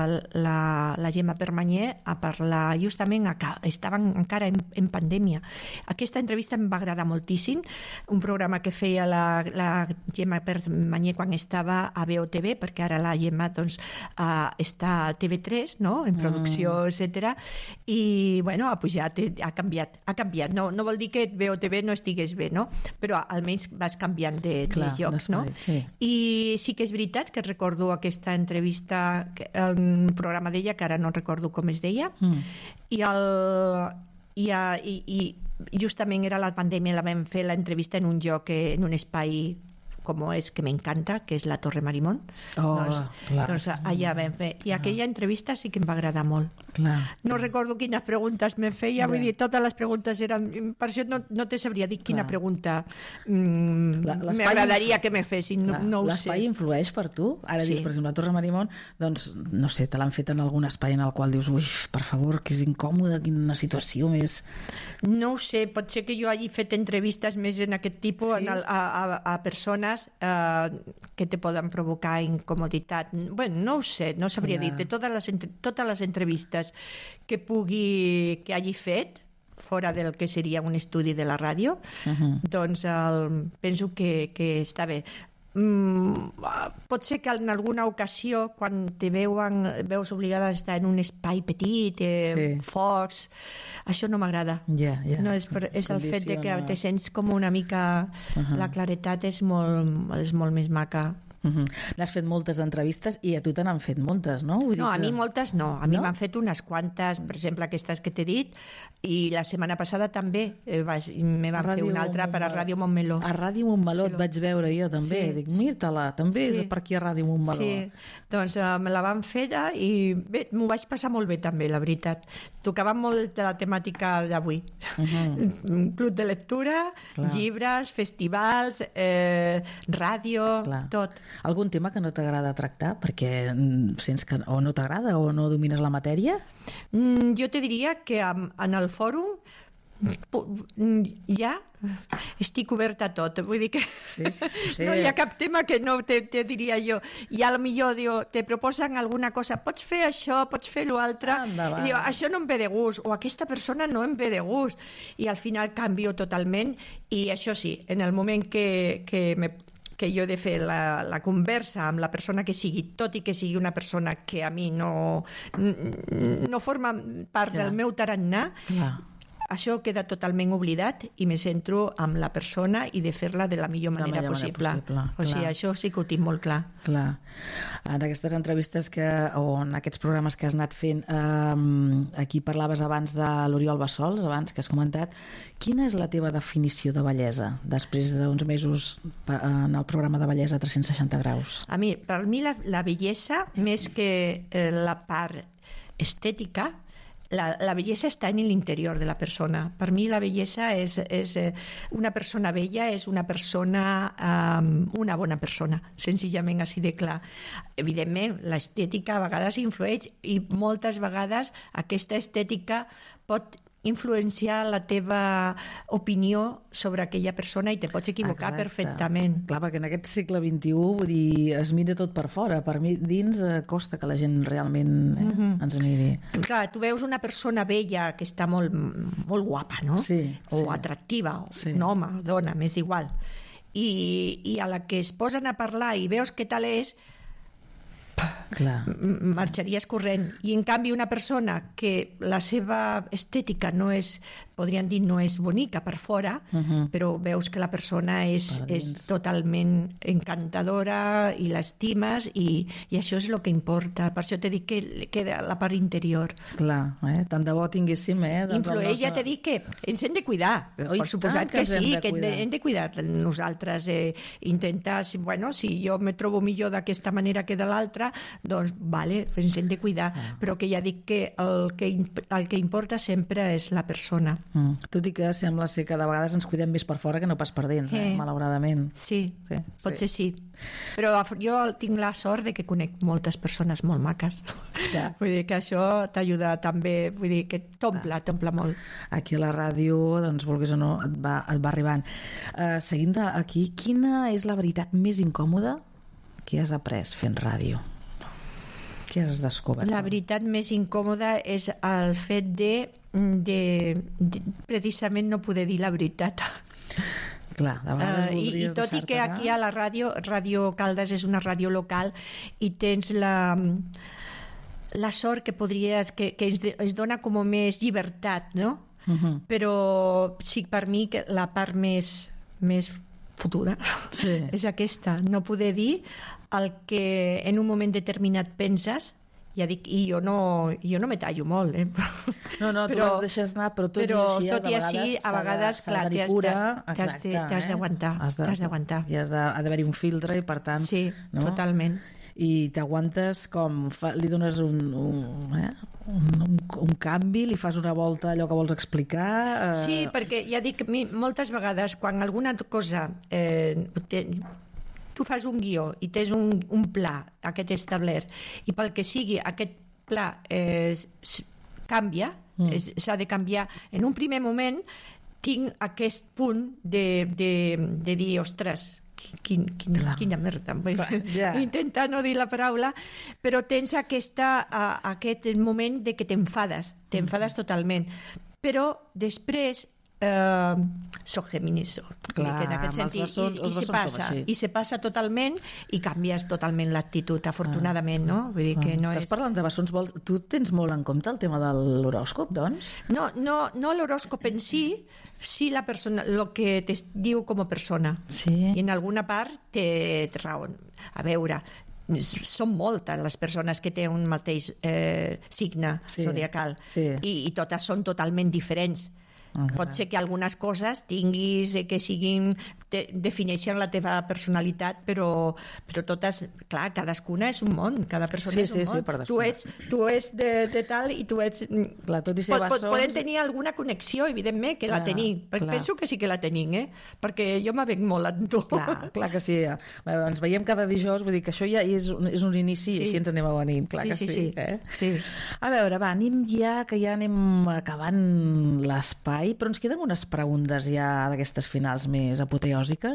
Speaker 1: la Gemma Permanyer, a parlar justament, estaven encara en pandèmia. Aquesta entrevista em va agradar moltíssim, un programa que feia la Gemma Permanyer quan estava a BOTV, perquè ara la Gemma doncs, està a TV3, no? En producció, etc. I, bueno, ha pujat, ha canviat. No vol dir que BOTV no estigués bé, no? Però almenys vas canviant de lloc, no?
Speaker 2: Sí.
Speaker 1: I sí que és veritat que recordo aquesta entrevista, un programa d'ella, que ara no recordo com es deia, i justament era la pandèmia, la vam fer l'entrevista en un lloc, en un espai com és que m'encanta, que és la Torre Marimón. Doncs allà vam fer. I aquella entrevista sí que em va agradar molt. No recordo quines preguntes me feia, vull dir, totes les preguntes eren... Per això no te sabria dir quina pregunta m'agradaria que me fessin, no ho sé.
Speaker 2: L'espai influeix per tu? Ara dius, per exemple, la Torre Marimón, doncs, no sé, te l'han fet en algun espai en el qual dius, ui, per favor, que és incòmode, quina situació més...
Speaker 1: No ho sé, pot ser que jo hagi fet entrevistes més en aquest tipus a persones que te poden provocar incomoditat. Bueno, no ho sé, no sabria dir-te. Totes les entrevistes que hagi fet fora del que seria un estudi de la ràdio, doncs penso que està bé. pot ser que en alguna ocasió, quan te veus obligada a estar en un espai petit, focs, això no m'agrada. No, és el fet de que te sents com una mica... La claretat és molt més maca.
Speaker 2: N'has fet moltes entrevistes i a tu te n'han fet moltes, no?
Speaker 1: No, a mi moltes no. A mi m'han fet unes quantes, per exemple, aquestes que t'he dit, i la setmana passada també me van fer una altra per a Ràdio Montmeló.
Speaker 2: A Ràdio Montmeló et vaig veure jo també. Dic, mira-te-la, també és per aquí a Ràdio Montmeló.
Speaker 1: Sí, doncs me la van fer i bé, m'ho vaig passar molt bé també, la veritat. Tocava molt de la temàtica d'avui. Club de lectura, llibres, festivals, ràdio, tot.
Speaker 2: Algun tema que no t'agrada tractar perquè sents que o no t'agrada o no domines la matèria?
Speaker 1: Jo te diria que en el fòrum ja estic oberta a tot. Vull dir que no hi ha cap tema que no te diria jo. I potser te proposen alguna cosa, pots fer això, pots fer l'altre, i diu, això no em ve de gust, o aquesta persona no em ve de gust, i al final canvio totalment. I això sí, en el moment que jo he de fer la conversa amb la persona que sigui, tot i que sigui una persona que a mi no forma part del meu tarannà, això queda totalment oblidat i me centro amb la persona i de fer-la de la millor manera possible. O sigui, això sí que ho tinc molt clar.
Speaker 2: En aquestes entrevistes o en aquests programes que has anat fent, aquí parlaves abans de l'Oriol Bassols, abans que has comentat, quina és la teva definició de bellesa després d'uns mesos en el programa de bellesa 360 graus?
Speaker 1: Per mi la bellesa, més que la part estètica, la bellesa està en l'interior de la persona. Per mi la bellesa és una persona bella, és una persona, una bona persona, senzillament així de clar. Evidentment, l'estètica a vegades influeix i moltes vegades aquesta estètica pot influenciar la teva opinió sobre aquella persona i te pots equivocar perfectament.
Speaker 2: Clar, perquè en aquest segle XXI, vull dir, es mira tot per fora. Per mi, dins, costa que la gent realment ens miri.
Speaker 1: Clar, tu veus una persona bella que està molt guapa, no? O atractiva, un home, dona, m'és igual. I a la que es posen a parlar i veus què tal és, marxaries corrent. I en canvi una persona que la seva estètica no és, podríem dir, no és bonica per fora, però veus que la persona és totalment encantadora i l'estimes i això és el que importa. Per això t'he dit que queda la part interior.
Speaker 2: Clar, tant de bo tinguéssim...
Speaker 1: Influeix, ja t'he dit que ens hem de cuidar. Per suposat que sí, que hem de cuidar nosaltres. Intentar, bueno, si jo me trobo millor d'aquesta manera que de l'altra, doncs, vale, ens hem de cuidar. Però que ja dic que el que importa sempre és la persona.
Speaker 2: Tot i que sembla ser que de vegades ens cuidem més per fora que no pas per dins, malauradament.
Speaker 1: Sí, potser sí. Però jo tinc la sort de que conec moltes persones molt maques. Vull dir que això t'ajuda també, vull dir que t'omple molt.
Speaker 2: Aquí a la ràdio, doncs, vulguis o no, et va arribant. Seguint aquí, quina és la veritat més incòmoda que has après fent ràdio? Què has descobert?
Speaker 1: La veritat més incòmoda és el fet de precisament no poder dir la veritat.
Speaker 2: Clar, de vegades voldries
Speaker 1: i tot i que aquí a la Ràdio Caldes és una ràdio local i tens la sort que podries que es dona com més llibertat, no? Però sí, per mi la part més fotuda és aquesta, no poder dir el que en un moment determinat penses. Ja dic, i jo no me tallo molt,
Speaker 2: No, tu les deixes anar, però tot i així,
Speaker 1: a vegades, clar, t'has d'aguantar.
Speaker 2: I ha d'haver-hi un filtre i, per tant...
Speaker 1: Sí, totalment.
Speaker 2: I t'aguantes com... Li dones un canvi, li fas una volta allò que vols explicar...
Speaker 1: Sí, perquè ja dic, moltes vegades, quan alguna cosa... tu fas un guió i tens un pla, aquest establert, i pel que sigui aquest pla canvia, s'ha de canviar. En un primer moment tinc aquest punt de dir, ostres, quina merda. Intentar no dir la paraula, però tens aquest moment de que t'enfades totalment. Però després soc Géminis.
Speaker 2: Clar, en aquest sentit, els bessons som així.
Speaker 1: I se passa totalment i canvies totalment l'actitud, afortunadament, no? Vull dir que no
Speaker 2: Estàs parlant de bessons, tu tens molt en compte el tema de l'horòscop, doncs?
Speaker 1: No l'horòscop en sí la persona, el que te diu com a persona.
Speaker 2: Sí.
Speaker 1: I en alguna part té raó. A veure, són moltes les persones que tenen un mateix signe zodiacal i totes són totalment diferents. Pot ser que algunes coses tinguis que siguin defineixen la teva personalitat, però totes, clar, cadascuna és un món, cada persona és un món. Tu ets de tal i tu ets...
Speaker 2: Clar, tot i ser bessons...
Speaker 1: Poden tenir alguna connexió, evidentment, que la tenim. Penso que sí que la tenim, perquè jo m'avenc molt amb tu.
Speaker 2: Clar que sí. Ens veiem cada dijous, vull dir que això ja és un inici i així ens anem a venir. Clar que sí. A veure, va, anem ja, que ja anem acabant l'espai, però ens queden unes preguntes ja d'aquestes finals més apoteòsiques.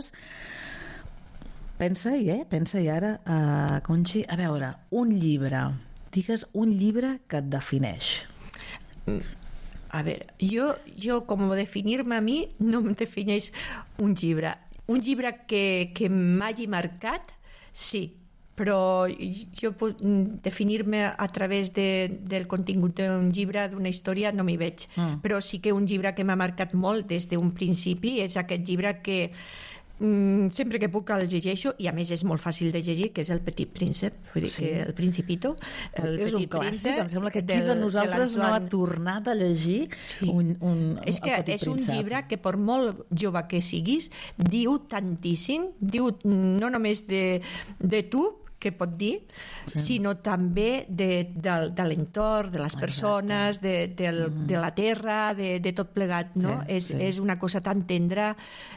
Speaker 2: Pensa-hi ara, Conxi. A veure, un llibre. Digues un llibre que et defineix.
Speaker 1: A veure, jo com definir-me a mi, no em defineix un llibre. Un llibre que m'hagi marcat, sí, però jo puc definir-me a través del contingut d'un llibre, d'una història, no m'hi veig. Però sí que un llibre que m'ha marcat molt des d'un principi és aquest llibre que sempre que puc el llegeixo, i a més és molt fàcil de llegir, que és El Petit Príncep, vull dir que El Principito,
Speaker 2: és un clàssic, em sembla que aquí de nosaltres no ha tornat a llegir un
Speaker 1: és que és un llibre que per molt jove que siguis diu tantíssim, diu no només de tu, que pot dir, sinó també de l'entorn, de les persones, de la terra, de tot plegat, no? És una cosa tan tendra,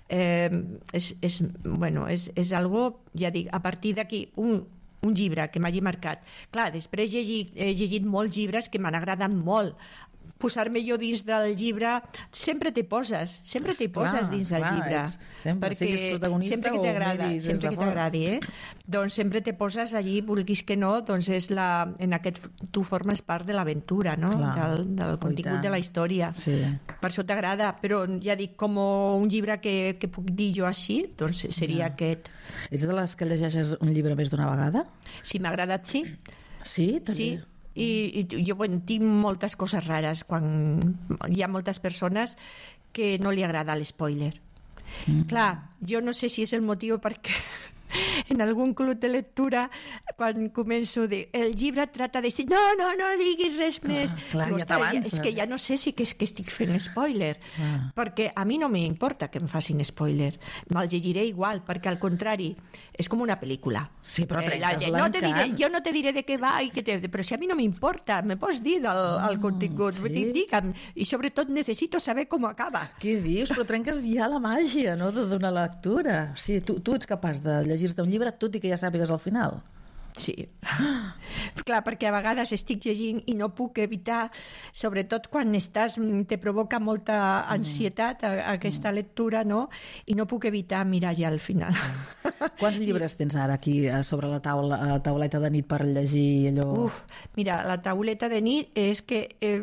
Speaker 1: és algo, ja dic, a partir d'aquí, un llibre que m'hagi marcat. Clar, després he llegit molts llibres que m'han agradat molt. Posar-me jo dins del llibre, sempre t'hi poses dins del llibre.
Speaker 2: Sempre, siguis protagonista
Speaker 1: sempre que t'agradi, sempre que t'agradi, doncs sempre te poses allí, vulguis que no, doncs en aquest tu formes part de l'aventura, no? Del contingut de la història. Per això t'agrada, però ja dic, com un llibre que puc dir jo així, doncs seria aquest.
Speaker 2: Ets de les que llegeixes un llibre més d'una vegada?
Speaker 1: Si m'ha agradat, sí.
Speaker 2: Sí?
Speaker 1: Sí. I jo tinc moltes coses rares quan hi ha moltes persones que no li agrada l'espoiler. Clar, jo no sé si és el motiu perquè en algun club de lectura quan començo a dir el llibre trata de... No diguis res més.
Speaker 2: Ja t'avances.
Speaker 1: És que ja no sé si és que estic fent spoiler, perquè a mi no m'importa que em facin spoiler, me'l llegiré igual, perquè al contrari és com una pel·lícula.
Speaker 2: Sí, però trenques l'encant.
Speaker 1: Jo no te diré de què va, però si a mi no m'importa, me pots dir el contingut, digue'm, i sobretot necessito saber com acaba.
Speaker 2: Què dius? Però trenques ja la màgia, no?, d'una lectura. Sí, tu ets capaç de llegir-te un llibre tot i que ja sàpigues al final.
Speaker 1: Sí. Clar, perquè a vegades estic llegint i no puc evitar, sobretot quan te provoca molta ansietat aquesta lectura, no? I no puc evitar mirar ja al final.
Speaker 2: Quants llibres tens ara aquí sobre la tauleta de nit per llegir allò?
Speaker 1: Mira, la tauleta de nit és que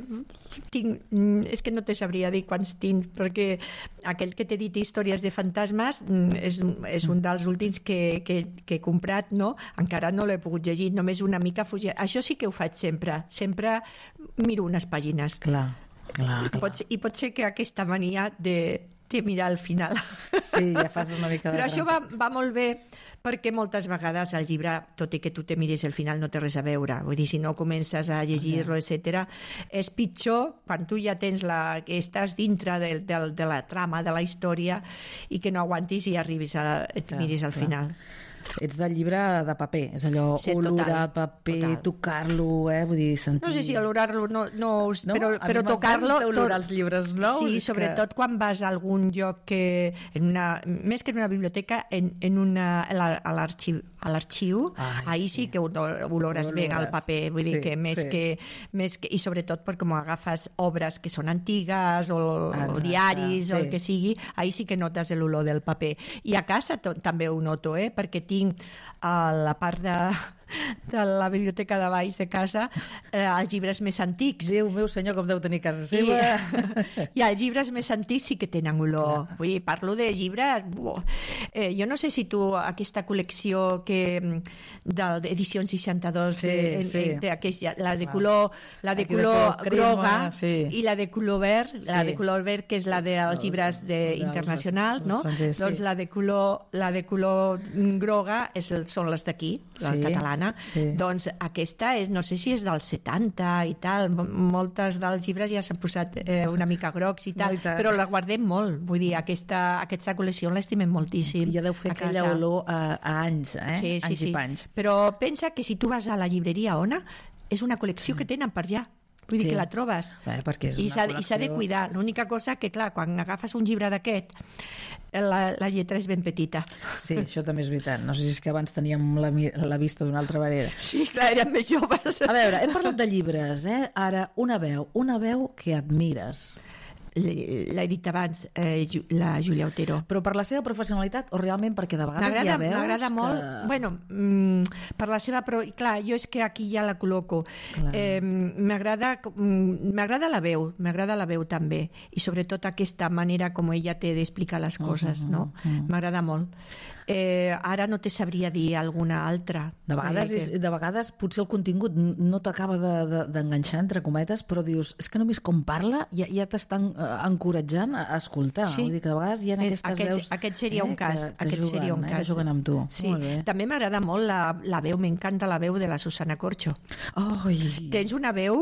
Speaker 1: és que no te sabria dir quants tinc, perquè aquell que t'he dit històries de fantasmes és un dels últims que he comprat, no? Encara no l'he pogut llegir, només una mica fugir. Això sí que ho faig sempre miro unes pàgines.
Speaker 2: Clar.
Speaker 1: I pot ser que aquesta mania de mirar al final.
Speaker 2: Sí, ja fas una mica de...
Speaker 1: Però això va molt bé, perquè moltes vegades el llibre, tot i que tu te miris al final, no té res a veure. Vull dir, si no comences a llegir-lo, etc. És pitjor quan tu ja tens que estàs dintre de la trama, de la història, i que no aguantis i et miris al final.
Speaker 2: Ets del llibre de paper, és allò, olorar paper, tocar-lo, vull dir, sentir...
Speaker 1: No sé si olorar-lo, però tocar-lo...
Speaker 2: Olorar els llibres nous.
Speaker 1: Sí, sobretot quan vas a algun lloc més que en una biblioteca, a l'arxiu, ahir sí que olores bé el paper, vull dir que més que... I sobretot perquè com agafes obres que són antigues o diaris o el que sigui, ahir sí que notes l'olor del paper. I a casa també ho noto, perquè tinc a la part de la biblioteca de baix de casa els llibres més antics.
Speaker 2: Déu meu senyor, com deu tenir casa seva.
Speaker 1: I els llibres més antics sí que tenen olor. Vull dir, parlo de llibres... jo no sé si tu aquesta col·lecció d'edició 62 la de color groga i la de color verd, la de color verd que és la dels llibres internacionals, no? Doncs la de color groga són les d'aquí, la catalana. Doncs aquesta no sé si és dels 70 i tal, moltes dels llibres ja s'han posat una mica grocs i tal, però la guardem molt, vull dir, aquesta col·lecció l'estimem moltíssim.
Speaker 2: Ja deu fer aquella olor a anys, anys i panys.
Speaker 1: Però pensa que si tu vas a la llibreria Ona, és una col·lecció que tenen per allà. Vull dir que la trobes. I s'ha de cuidar. L'única cosa que, clar, quan agafes un llibre d'aquest, la lletra és ben petita.
Speaker 2: Sí, això també és veritat. No sé si és que abans teníem la vista d'una altra manera.
Speaker 1: Sí, clar, érem més joves.
Speaker 2: A veure, hem parlat de llibres, Ara, una veu que admires.
Speaker 1: L'he dit abans, la Júlia Otero.
Speaker 2: Però per la seva professionalitat o realment perquè de vegades hi ha veus
Speaker 1: m'agrada molt, bueno, per la seva, però clar, jo és que aquí ja la col·loco. M'agrada la veu també, i sobretot aquesta manera com ella té d'explicar les coses, no? M'agrada molt. Ara no te sabria dir alguna altra.
Speaker 2: De vegades potser el contingut no t'acaba d'enganxar, entre cometes, però dius, és que només com parla ja t'estan encoratjant a escoltar.
Speaker 1: Sí.
Speaker 2: Vull dir que de vegades hi ha aquestes veus...
Speaker 1: Aquest seria un cas.
Speaker 2: Que juguen amb tu.
Speaker 1: Sí. També m'agrada molt la veu, m'encanta la veu de la Susana Corcho. Tens una veu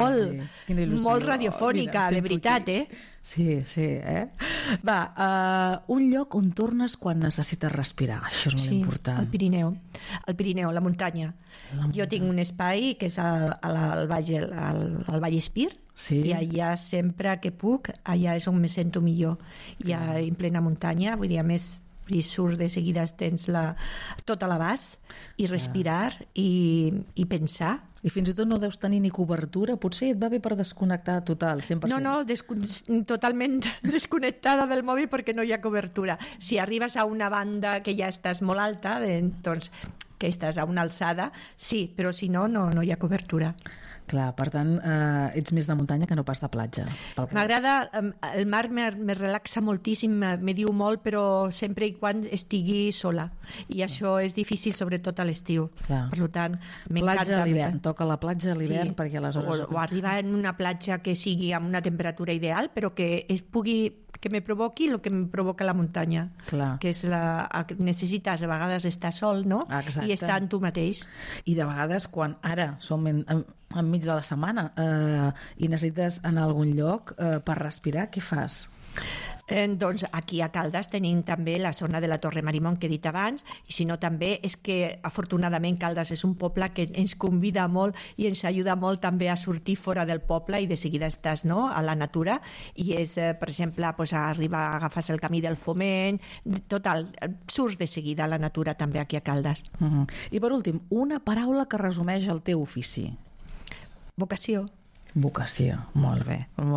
Speaker 1: molt radiofònica, de veritat,
Speaker 2: Sí, Va, un lloc on tornes quan necessites respirar. Això és molt important.
Speaker 1: El Pirineu, la muntanya. Jo tinc un espai que és al Vallespir, i allà sempre que puc, allà és on me sento millor. Ja en plena muntanya, vull dir, a més, surt de seguida, tens tot a l'abast, i respirar i pensar.
Speaker 2: I fins i tot no deus tenir ni cobertura, potser et va bé per desconnectar total, 100%.
Speaker 1: No, totalment desconnectada del mòbil perquè no hi ha cobertura. Si arribes a una banda que ja estàs molt alta, doncs que estàs a una alçada, sí, però si no hi ha cobertura.
Speaker 2: Clar, per tant, ets més de muntanya que no pas de platja.
Speaker 1: M'agrada, el mar me relaxa moltíssim, me diu molt, però sempre i quan estigui sola. I això és difícil, sobretot a l'estiu. Per tant, m'encanta.
Speaker 2: Platja a l'hivern, toca la platja a l'hivern perquè aleshores...
Speaker 1: O arribar en una platja que sigui amb una temperatura ideal, però que me provoqui el que em provoca la muntanya. Que és necessites a vegades estar sol, no? I estar en tu mateix.
Speaker 2: I de vegades, quan ara som enmig de la setmana i necessites anar a algun lloc per respirar, què fas?
Speaker 1: Doncs aquí a Caldes tenim també la zona de la Torre Marimón que he dit abans, i si no també és que afortunadament Caldes és un poble que ens convida molt i ens ajuda molt també a sortir fora del poble i de seguida estàs a la natura, i és, per exemple, arribar, agafes el camí del Foment, total, surts de seguida a la natura també aquí a Caldes.
Speaker 2: I per últim, una paraula que resumeix el teu ofici.
Speaker 1: Vocació.
Speaker 2: Vocació, molt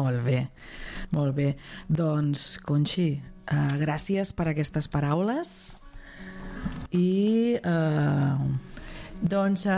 Speaker 2: bé. Doncs, Conxi, gràcies per aquestes paraules i... Doncs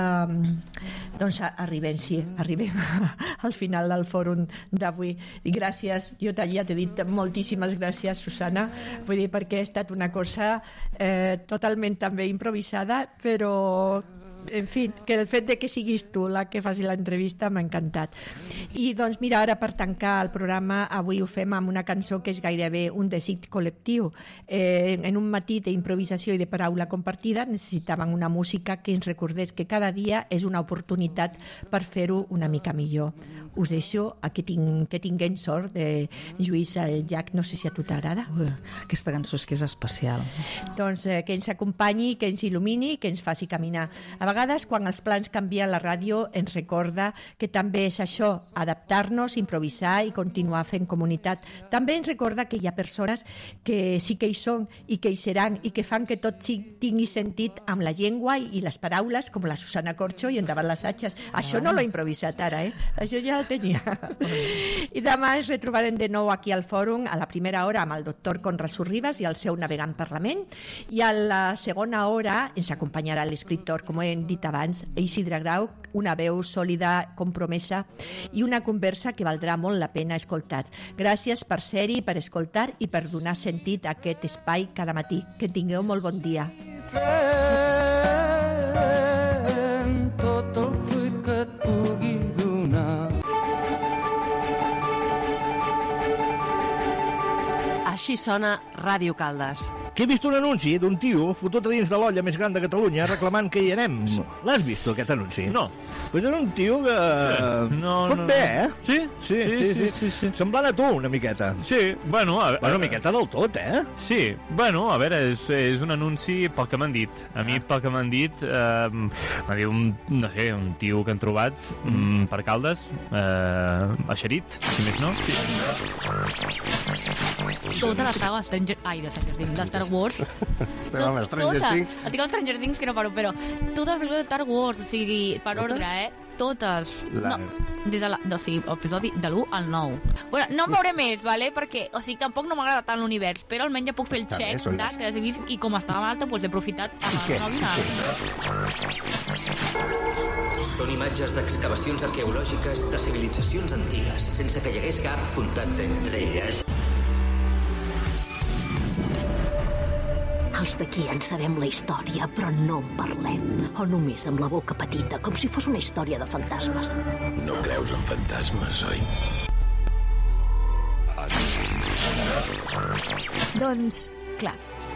Speaker 1: arribem al final del fòrum d'avui. I gràcies, jo ja t'he dit moltíssimes gràcies, Susana, vull dir, perquè ha estat una cosa totalment també improvisada, però... En fi, que el fet de que siguis tu la que faci l'entrevista m'ha encantat. I doncs mira, ara per tancar el programa avui ho fem amb una cançó que és gairebé un desig col·lectiu. En un matí d'improvisació i de paraula compartida necessitàvem una música que ens recordés que cada dia és una oportunitat per fer-ho una mica millor. Us deixo a que tinguem sort de Lluís Llach, no sé si a tu t'agrada.
Speaker 2: Aquesta cançó és que és especial.
Speaker 1: Doncs que ens acompanyi, que ens il·lumini, que ens faci caminar. A vegades, quan els plans canvien, la ràdio ens recorda que també és això, adaptar-nos, improvisar i continuar fent comunitat. També ens recorda que hi ha persones que sí que hi són i que hi seran i que fan que tot tingui sentit amb la llengua i les paraules, com la Susana Corcho i endavant les atxes. Això no l'he improvisat ara, Això ja el tenia. I demà ens retrobarem de nou aquí al fòrum a la primera hora amb el doctor Conrad Sorribas i el seu Navegant Parlament, i a la segona hora ens acompanyarà l'escriptor, com hem hem dit abans, Isidre Grau, una veu sòlida, compromesa i una conversa que valdrà molt la pena escoltar. Gràcies per ser-hi, per escoltar i per donar sentit a aquest espai cada matí. Que tingueu molt bon dia.
Speaker 3: Tot el fruit que et pugui donar.
Speaker 4: Així sona Ràdio Caldes.
Speaker 5: Que he vist un anunci d'un tio fotut a dins de l'olla més gran de Catalunya reclamant que hi anem. L'has vist, aquest anunci?
Speaker 6: No.
Speaker 5: Pues era un tio que... Fot bé, eh?
Speaker 6: Sí?
Speaker 5: Sí. Semblant a tu, una miqueta.
Speaker 6: Sí, bueno...
Speaker 5: Una miqueta del tot, eh?
Speaker 6: Sí, bueno, a veure, és un anunci pel que m'han dit. A mi, pel que m'han dit, m'ha dit un tio que han trobat per Caldes, eixerit, si més no. Sí.
Speaker 7: Tota la saga de Star Wars.
Speaker 8: Estem amb Stranger Things.
Speaker 7: Estic amb Stranger Things, que no paro, però totes les pel·lícules de Star Wars, o sigui, per ordre, totes. No, des de episodi de l'1 al 9. Bueno, no em veuré més, vale? Perquè, o sigui, tampoc no m'agrada tant l'univers, però almenys ja puc fer el check que he vist, i com estava alta, doncs he aprofitat amb el nou.
Speaker 9: Són imatges d'excavacions arqueològiques de civilitzacions antigues, sense que hi hagués cap contacte entre elles.
Speaker 10: Els d'aquí en sabem la història, però no en parlem. O només amb la boca petita, com si fos una història de fantasmes.
Speaker 8: No creus en fantasmes, oi?
Speaker 11: Doncs, clar,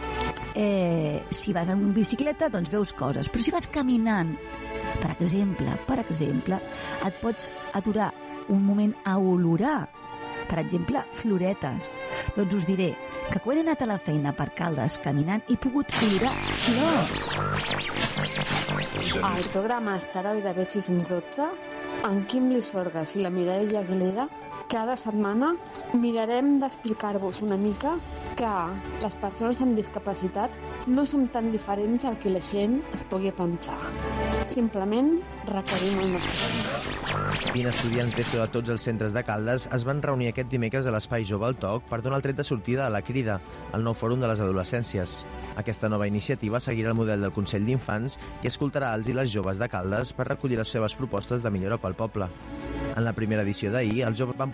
Speaker 11: si vas en bicicleta, doncs veus coses. Però si vas caminant, per exemple, et pots aturar un moment a olorar, per exemple, floretes. Doncs us diré que quan he anat a la feina per Caldes caminant he pogut olorar flors.
Speaker 12: Al programa Asteroide de B612, en Quim Lissorgas i la Mireia Aguilera, cada setmana mirarem d'explicar-vos una mica que les persones amb discapacitat no som tan diferents al que la gent es pugui pensar. Simplement requerim el nostre temps.
Speaker 13: 20 estudiants d'ESO de tots els centres de Caldes es van reunir aquest dimecres a l'Espai Jove al Toc per donar el tret de sortida a la Crida, el nou fòrum de les adolescències. Aquesta nova iniciativa seguirà el model del Consell d'Infants i escoltarà els i les joves de Caldes per recollir les seves propostes de millora pel poble. En la primera edició d'ahir, els joves van